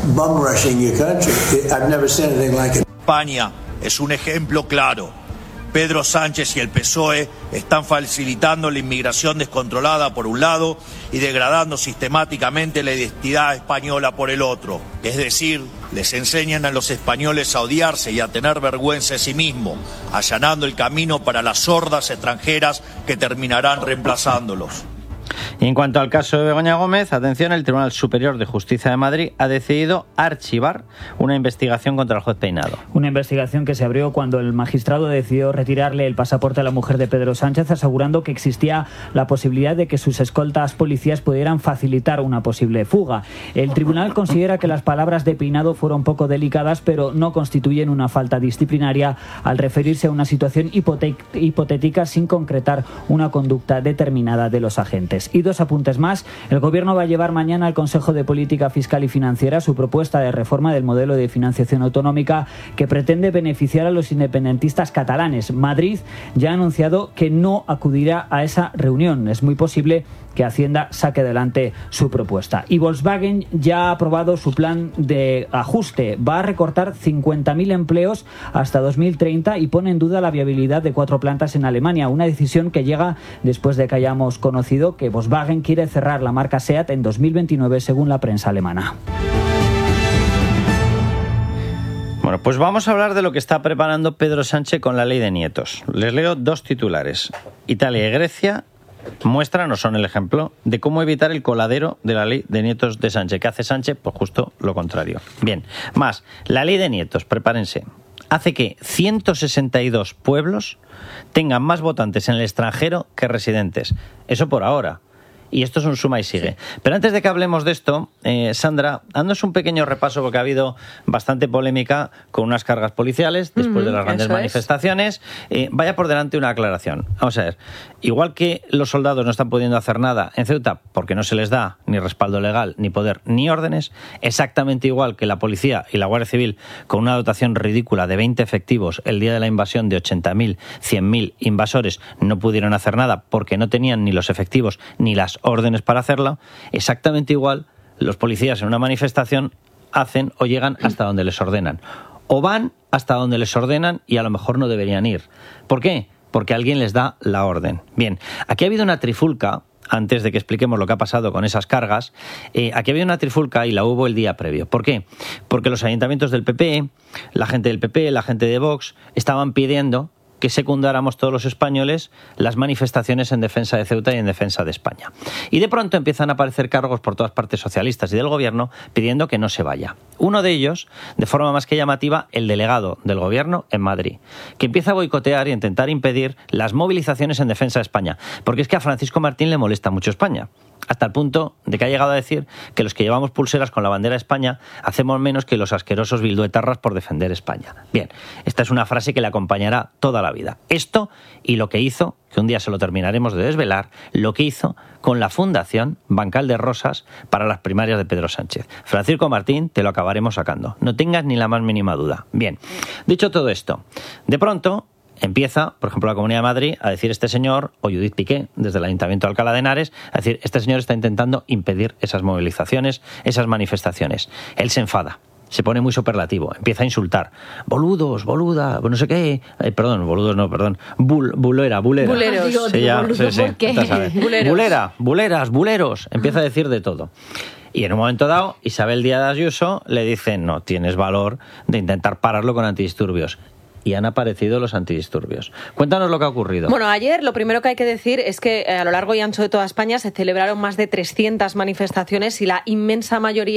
[SPEAKER 12] España es un ejemplo claro. Pedro Sánchez y el P S O E están facilitando la inmigración descontrolada por un lado y degradando sistemáticamente la identidad española por el otro. Es decir, les enseñan a los españoles a odiarse y a tener vergüenza de sí mismos, allanando el camino para las hordas extranjeras que terminarán reemplazándolos.
[SPEAKER 1] Y en cuanto al caso de Begoña Gómez, atención, el Tribunal Superior de Justicia de Madrid ha decidido archivar una investigación contra el juez Peinado.
[SPEAKER 24] Una investigación que se abrió cuando el magistrado decidió retirarle el pasaporte a la mujer de Pedro Sánchez, asegurando que existía la posibilidad de que sus escoltas policías pudieran facilitar una posible fuga. El tribunal considera que las palabras de Peinado fueron poco delicadas, pero no constituyen una falta disciplinaria al referirse a una situación hipotética sin concretar una conducta determinada de los agentes. Y dos apuntes más. El Gobierno va a llevar mañana al Consejo de Política Fiscal y Financiera su propuesta de reforma del modelo de financiación autonómica que pretende beneficiar a los independentistas catalanes. Madrid ya ha anunciado que no acudirá a esa reunión. Es muy posible que Hacienda saque adelante su propuesta. Y Volkswagen ya ha aprobado su plan de ajuste. Va a recortar cincuenta mil empleos hasta dos mil treinta y pone en duda la viabilidad de cuatro plantas en Alemania. Una decisión que llega después de que hayamos conocido que Volkswagen quiere cerrar la marca SEAT en dos mil veintinueve, según la prensa alemana.
[SPEAKER 1] Bueno, pues vamos a hablar de lo que está preparando Pedro Sánchez con la ley de nietos. Les leo dos titulares. Italia y Grecia muestran o son el ejemplo de cómo evitar el coladero de la ley de nietos de Sánchez. ¿Qué hace Sánchez? Pues justo lo contrario. Bien, más, la ley de nietos, prepárense, hace que ciento sesenta y dos pueblos tengan más votantes en el extranjero que residentes. Eso por ahora. Y esto es un suma y sigue. Pero antes de que hablemos de esto, eh, Sandra, haznos un pequeño repaso porque ha habido bastante polémica con unas cargas policiales después de las grandes manifestaciones. Eh, vaya por delante una aclaración. Vamos a ver, igual que los soldados no están pudiendo hacer nada en Ceuta porque no se les da ni respaldo legal, ni poder, ni órdenes, exactamente igual que la policía y la Guardia Civil con una dotación ridícula de veinte efectivos el día de la invasión de ochenta mil, cien mil invasores no pudieron hacer nada porque no tenían ni los efectivos ni las órdenes para hacerlo, exactamente igual los policías en una manifestación hacen o llegan hasta donde les ordenan. O van hasta donde les ordenan y a lo mejor no deberían ir. ¿Por qué? Porque alguien les da la orden. Bien, aquí ha habido una trifulca, antes de que expliquemos lo que ha pasado con esas cargas, eh, aquí ha habido una trifulca y la hubo el día previo. ¿Por qué? Porque los ayuntamientos del P P, la gente del P P, la gente de Vox, estaban pidiendo que secundáramos todos los españoles las manifestaciones en defensa de Ceuta y en defensa de España. Y de pronto empiezan a aparecer cargos por todas partes socialistas y del gobierno pidiendo que no se vaya. Uno de ellos, de forma más que llamativa, el delegado del gobierno en Madrid, que empieza a boicotear y a intentar impedir las movilizaciones en defensa de España, porque es que a Francisco Martín le molesta mucho España, hasta el punto de que ha llegado a decir que los que llevamos pulseras con la bandera de España hacemos menos que los asquerosos bilduetarras por defender España. Bien, esta es una frase que le acompañará toda la vida. Esto y lo que hizo, que un día se lo terminaremos de desvelar, lo que hizo con la Fundación Bancal de Rosas para las primarias de Pedro Sánchez. Francisco Martín, te lo acabaremos sacando. No tengas ni la más mínima duda. Bien, dicho todo esto, de pronto empieza, por ejemplo, la Comunidad de Madrid a decir este señor, o Judith Piqué, desde el Ayuntamiento de Alcalá de Henares, a decir, este señor está intentando impedir esas movilizaciones, esas manifestaciones. Él se enfada, se pone muy superlativo, empieza a insultar. Boludos, boluda, no sé qué. Eh, perdón, boludos no, perdón. Bul, bulera, bulera.
[SPEAKER 4] Buleros.
[SPEAKER 1] Sí, sí, ya, sí, sí,
[SPEAKER 2] ¿por qué?
[SPEAKER 1] ya sabes.
[SPEAKER 4] Buleros.
[SPEAKER 1] Bulera, buleras, buleros. Empieza a decir de todo. Y en un momento dado, Isabel Díaz Ayuso le dice, no tienes valor de intentar pararlo con antidisturbios. Y han aparecido los antidisturbios. Cuéntanos lo que ha ocurrido.
[SPEAKER 4] Bueno, ayer lo primero que hay que decir es que a lo largo y ancho de toda España se celebraron más de trescientas manifestaciones y la inmensa mayoría